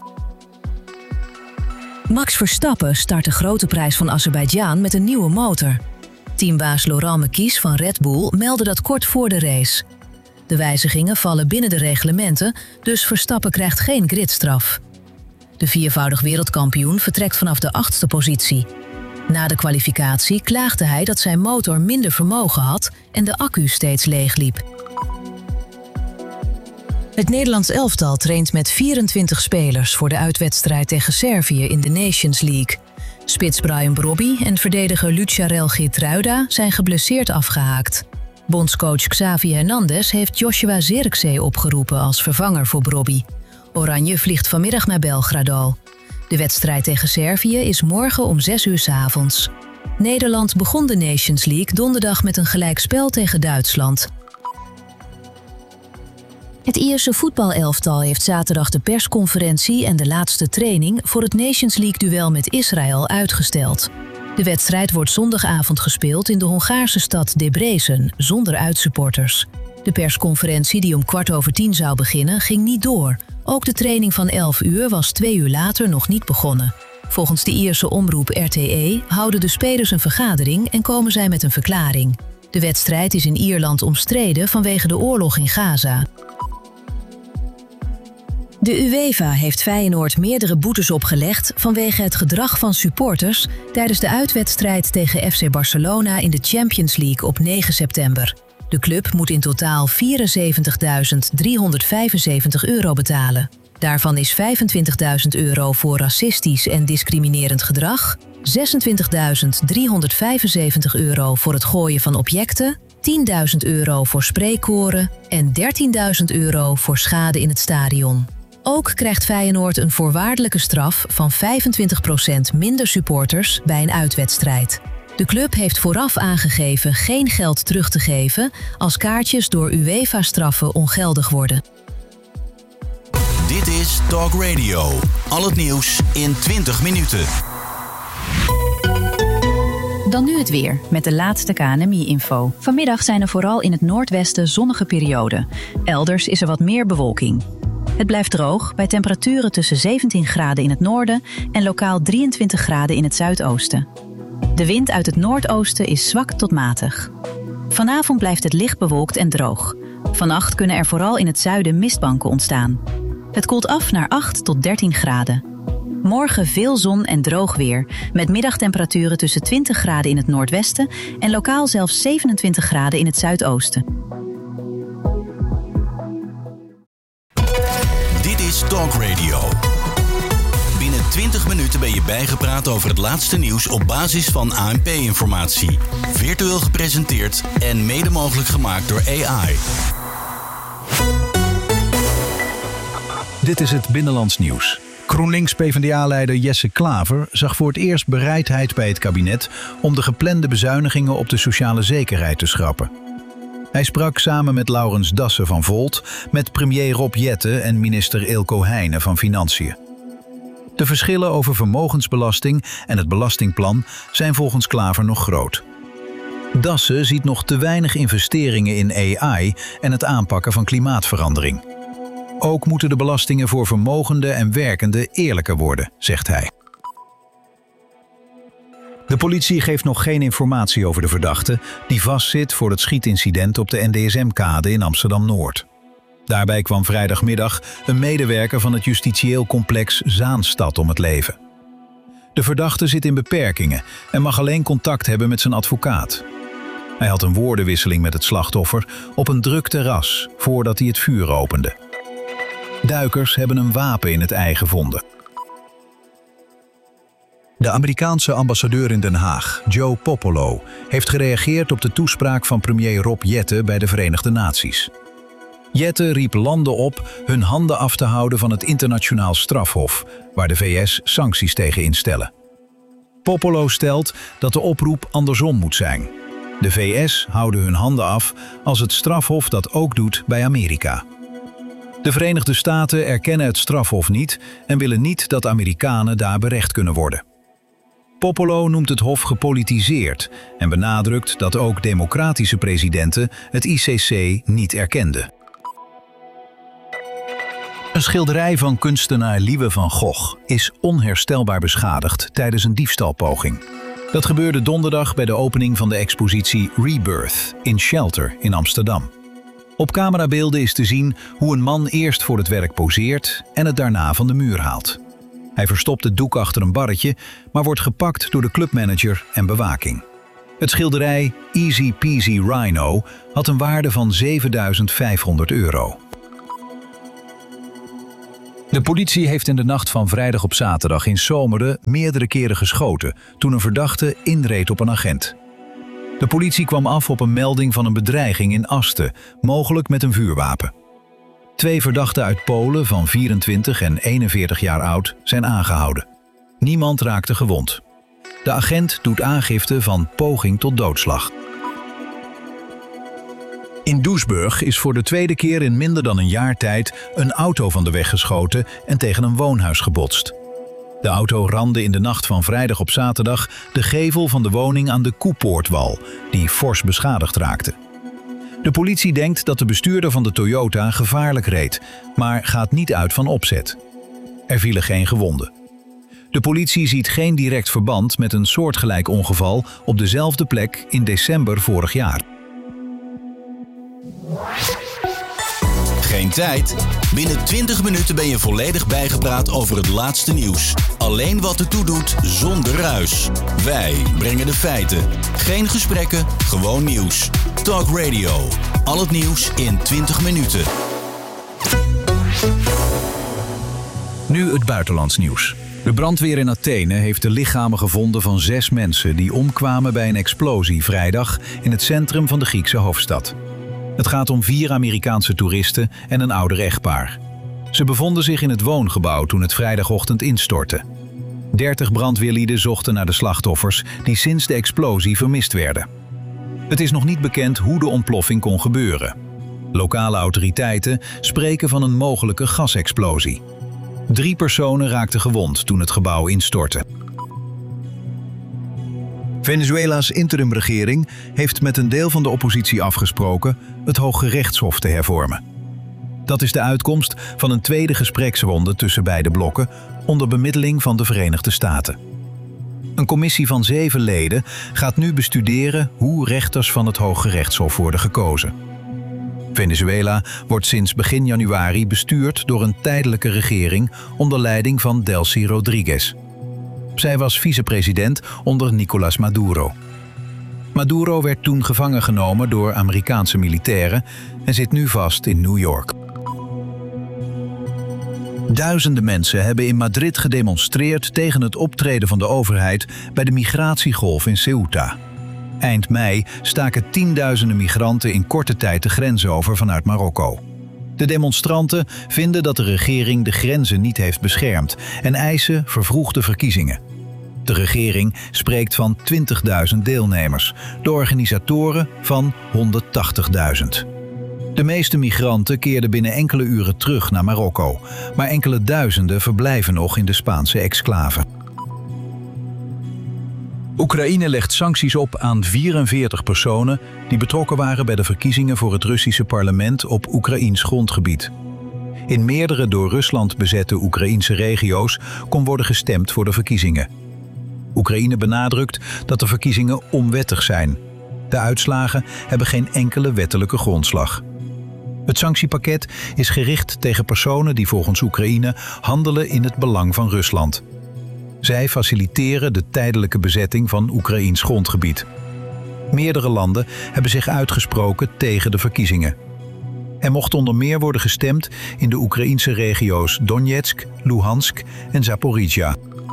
Speaker 3: Max Verstappen start de grote prijs van Azerbeidzjan met een nieuwe motor. Teambaas Laurent Mekies van Red Bull meldde dat kort voor de race. De wijzigingen vallen binnen de reglementen, dus Verstappen krijgt geen gridstraf. De viervoudig wereldkampioen vertrekt vanaf de achtste positie. Na de kwalificatie klaagde hij dat zijn motor minder vermogen had en de accu steeds leegliep. Het Nederlands elftal traint met vierentwintig spelers voor de uitwedstrijd tegen Servië in de Nations League. Spits Brian Brobby en verdediger Lucharel Geertruida zijn geblesseerd afgehaakt. Bondscoach Xavi Hernandez heeft Joshua Zirkzee opgeroepen als vervanger voor Brobby. Oranje vliegt vanmiddag naar Belgrado. De wedstrijd tegen Servië is morgen om zes uur 's avonds. Nederland begon de Nations League donderdag met een gelijkspel tegen Duitsland. Het Ierse voetbalelftal heeft zaterdag de persconferentie en de laatste training voor het Nations League-duel met Israël uitgesteld. De wedstrijd wordt zondagavond gespeeld in de Hongaarse stad Debrecen, zonder uitsupporters. De persconferentie die om kwart over tien zou beginnen, ging niet door. Ook de training van elf uur was twee uur later nog niet begonnen. Volgens de Ierse omroep R T E houden de spelers een vergadering en komen zij met een verklaring. De wedstrijd is in Ierland omstreden vanwege de oorlog in Gaza. De UEFA heeft Feyenoord meerdere boetes opgelegd vanwege het gedrag van supporters tijdens de uitwedstrijd tegen F C Barcelona in de Champions League op negen september. De club moet in totaal vierenzeventigduizend driehonderdvijfenzeventig euro betalen. Daarvan is vijfentwintigduizend euro voor racistisch en discriminerend gedrag, zesentwintigduizend driehonderdvijfenzeventig euro voor het gooien van objecten, tienduizend euro voor spreekkoren en dertienduizend euro voor schade in het stadion. Ook krijgt Feyenoord een voorwaardelijke straf van vijfentwintig procent minder supporters bij een uitwedstrijd. De club heeft vooraf aangegeven geen geld terug te geven als kaartjes door UEFA-straffen ongeldig worden.
Speaker 1: Dit is Talk Radio. Al het nieuws in twintig minuten.
Speaker 4: Dan nu het weer, met de laatste K N M I-info. Vanmiddag zijn er vooral in het noordwesten zonnige perioden. Elders is er wat meer bewolking. Het blijft droog, bij temperaturen tussen zeventien graden in het noorden en lokaal drieëntwintig graden in het zuidoosten. De wind uit het noordoosten is zwak tot matig. Vanavond blijft het licht bewolkt en droog. Vannacht kunnen er vooral in het zuiden mistbanken ontstaan. Het koelt af naar acht tot dertien graden. Morgen veel zon en droog weer, met middagtemperaturen tussen twintig graden in het noordwesten en lokaal zelfs zevenentwintig graden in het zuidoosten.
Speaker 1: Dit is Talk Radio. Binnen twintig minuten ben je bijgepraat over het laatste nieuws op basis van A N P-informatie. Virtueel gepresenteerd en mede mogelijk gemaakt door A I.
Speaker 2: Dit is het Binnenlands Nieuws. GroenLinks-PvdA-leider Jesse Klaver zag voor het eerst bereidheid bij het kabinet om de geplande bezuinigingen op de sociale zekerheid te schrappen. Hij sprak samen met Laurens Dassen van Volt, met premier Rob Jetten en minister Eelco Heijnen van Financiën. De verschillen over vermogensbelasting en het belastingplan zijn volgens Klaver nog groot. Dassen ziet nog te weinig investeringen in A I en het aanpakken van klimaatverandering. Ook moeten de belastingen voor vermogenden en werkenden eerlijker worden, zegt hij. De politie geeft nog geen informatie over de verdachte die vastzit voor het schietincident op de N D S M-kade in Amsterdam-Noord. Daarbij kwam vrijdagmiddag een medewerker van het justitieel complex Zaanstad om het leven. De verdachte zit in beperkingen en mag alleen contact hebben met zijn advocaat. Hij had een woordenwisseling met het slachtoffer op een druk terras voordat hij het vuur opende. Duikers hebben een wapen in het ei gevonden. De Amerikaanse ambassadeur in Den Haag, Joe Popolo, heeft gereageerd op de toespraak van premier Rob Jetten bij de Verenigde Naties. Jetten riep landen op hun handen af te houden van het internationaal strafhof, waar de V S sancties tegen instellen. Popolo stelt dat de oproep andersom moet zijn. De V S houden hun handen af als het strafhof dat ook doet bij Amerika. De Verenigde Staten erkennen het strafhof niet en willen niet dat Amerikanen daar berecht kunnen worden. Popolo noemt het hof gepolitiseerd en benadrukt dat ook democratische presidenten het I C C niet erkenden. Een schilderij van kunstenaar Liewe van Gogh is onherstelbaar beschadigd tijdens een diefstalpoging. Dat gebeurde donderdag bij de opening van de expositie Rebirth in Shelter in Amsterdam. Op camerabeelden is te zien hoe een man eerst voor het werk poseert en het daarna van de muur haalt. Hij verstopt het doek achter een barretje, maar wordt gepakt door de clubmanager en bewaking. Het schilderij Easy Peasy Rhino had een waarde van zevenduizend vijfhonderd euro. De politie heeft in de nacht van vrijdag op zaterdag in Zomeren meerdere keren geschoten toen een verdachte inreed op een agent. De politie kwam af op een melding van een bedreiging in Asten, mogelijk met een vuurwapen. Twee verdachten uit Polen van vierentwintig en eenenveertig jaar oud zijn aangehouden. Niemand raakte gewond. De agent doet aangifte van poging tot doodslag. In Doesburg is voor de tweede keer in minder dan een jaar tijd een auto van de weg geschoten en tegen een woonhuis gebotst. De auto ramde in de nacht van vrijdag op zaterdag de gevel van de woning aan de Koepoortwal, die fors beschadigd raakte. De politie denkt dat de bestuurder van de Toyota gevaarlijk reed, maar gaat niet uit van opzet. Er vielen geen gewonden. De politie ziet geen direct verband met een soortgelijk ongeval op dezelfde plek in december vorig jaar.
Speaker 1: Geen tijd? Binnen twintig minuten ben je volledig bijgepraat over het laatste nieuws. Alleen wat ertoe doet, zonder ruis. Wij brengen de feiten. Geen gesprekken, gewoon nieuws. Talk Radio. Al het nieuws in twintig minuten.
Speaker 2: Nu het buitenlands nieuws. De brandweer in Athene heeft de lichamen gevonden van zes mensen die omkwamen bij een explosie vrijdag in het centrum van de Griekse hoofdstad. Het gaat om vier Amerikaanse toeristen en een ouder echtpaar. Ze bevonden zich in het woongebouw toen het vrijdagochtend instortte. dertig brandweerlieden zochten naar de slachtoffers die sinds de explosie vermist werden. Het is nog niet bekend hoe de ontploffing kon gebeuren. Lokale autoriteiten spreken van een mogelijke gasexplosie. Drie personen raakten gewond toen het gebouw instortte. Venezuela's interimregering heeft met een deel van de oppositie afgesproken het Hooggerechtshof te hervormen. Dat is de uitkomst van een tweede gespreksronde tussen beide blokken onder bemiddeling van de Verenigde Staten. Een commissie van zeven leden gaat nu bestuderen hoe rechters van het Hooggerechtshof worden gekozen. Venezuela wordt sinds begin januari bestuurd door een tijdelijke regering onder leiding van Delcy Rodriguez. Zij was vicepresident onder Nicolás Maduro. Maduro werd toen gevangen genomen door Amerikaanse militairen en zit nu vast in New York. Duizenden mensen hebben in Madrid gedemonstreerd tegen het optreden van de overheid bij de migratiegolf in Ceuta. Eind mei staken tienduizenden migranten in korte tijd de grens over vanuit Marokko. De demonstranten vinden dat de regering de grenzen niet heeft beschermd en eisen vervroegde verkiezingen. De regering spreekt van twintigduizend deelnemers, de organisatoren van honderdtachtigduizend. De meeste migranten keerden binnen enkele uren terug naar Marokko, maar enkele duizenden verblijven nog in de Spaanse exclave. Oekraïne legt sancties op aan vierenveertig personen die betrokken waren bij de verkiezingen voor het Russische parlement op Oekraïns grondgebied. In meerdere door Rusland bezette Oekraïnse regio's kon worden gestemd voor de verkiezingen. Oekraïne benadrukt dat de verkiezingen onwettig zijn. De uitslagen hebben geen enkele wettelijke grondslag. Het sanctiepakket is gericht tegen personen die volgens Oekraïne handelen in het belang van Rusland. Zij faciliteren de tijdelijke bezetting van Oekraïns grondgebied. Meerdere landen hebben zich uitgesproken tegen de verkiezingen. Er mocht onder meer worden gestemd in de Oekraïnse regio's Donetsk, Luhansk en Zaporizhia.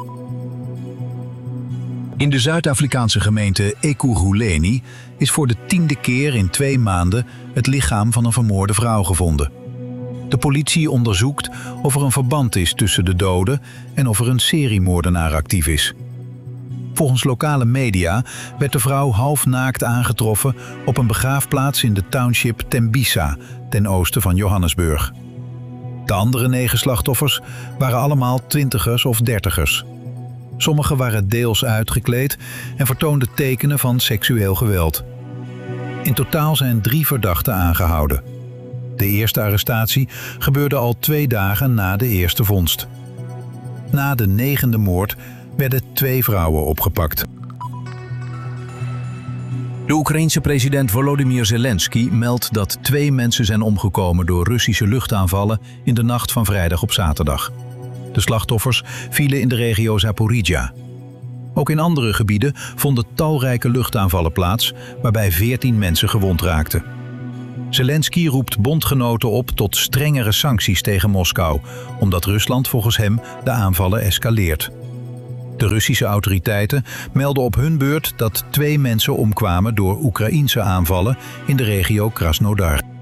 Speaker 2: In de Zuid-Afrikaanse gemeente Ekurhuleni is voor de tiende keer in twee maanden het lichaam van een vermoorde vrouw gevonden. De politie onderzoekt of er een verband is tussen de doden en of er een seriemoordenaar actief is. Volgens lokale media werd de vrouw halfnaakt aangetroffen op een begraafplaats in de township Tembisa, ten oosten van Johannesburg. De andere negen slachtoffers waren allemaal twintigers of dertigers. Sommigen waren deels uitgekleed en vertoonden tekenen van seksueel geweld. In totaal zijn drie verdachten aangehouden. De eerste arrestatie gebeurde al twee dagen na de eerste vondst. Na de negende moord werden twee vrouwen opgepakt. De Oekraïense president Volodymyr Zelensky meldt dat twee mensen zijn omgekomen door Russische luchtaanvallen in de nacht van vrijdag op zaterdag. De slachtoffers vielen in de regio Zaporizhzhia. Ook in andere gebieden vonden talrijke luchtaanvallen plaats, waarbij veertien mensen gewond raakten. Zelensky roept bondgenoten op tot strengere sancties tegen Moskou, omdat Rusland volgens hem de aanvallen escaleert. De Russische autoriteiten melden op hun beurt dat twee mensen omkwamen door Oekraïense aanvallen in de regio Krasnodar.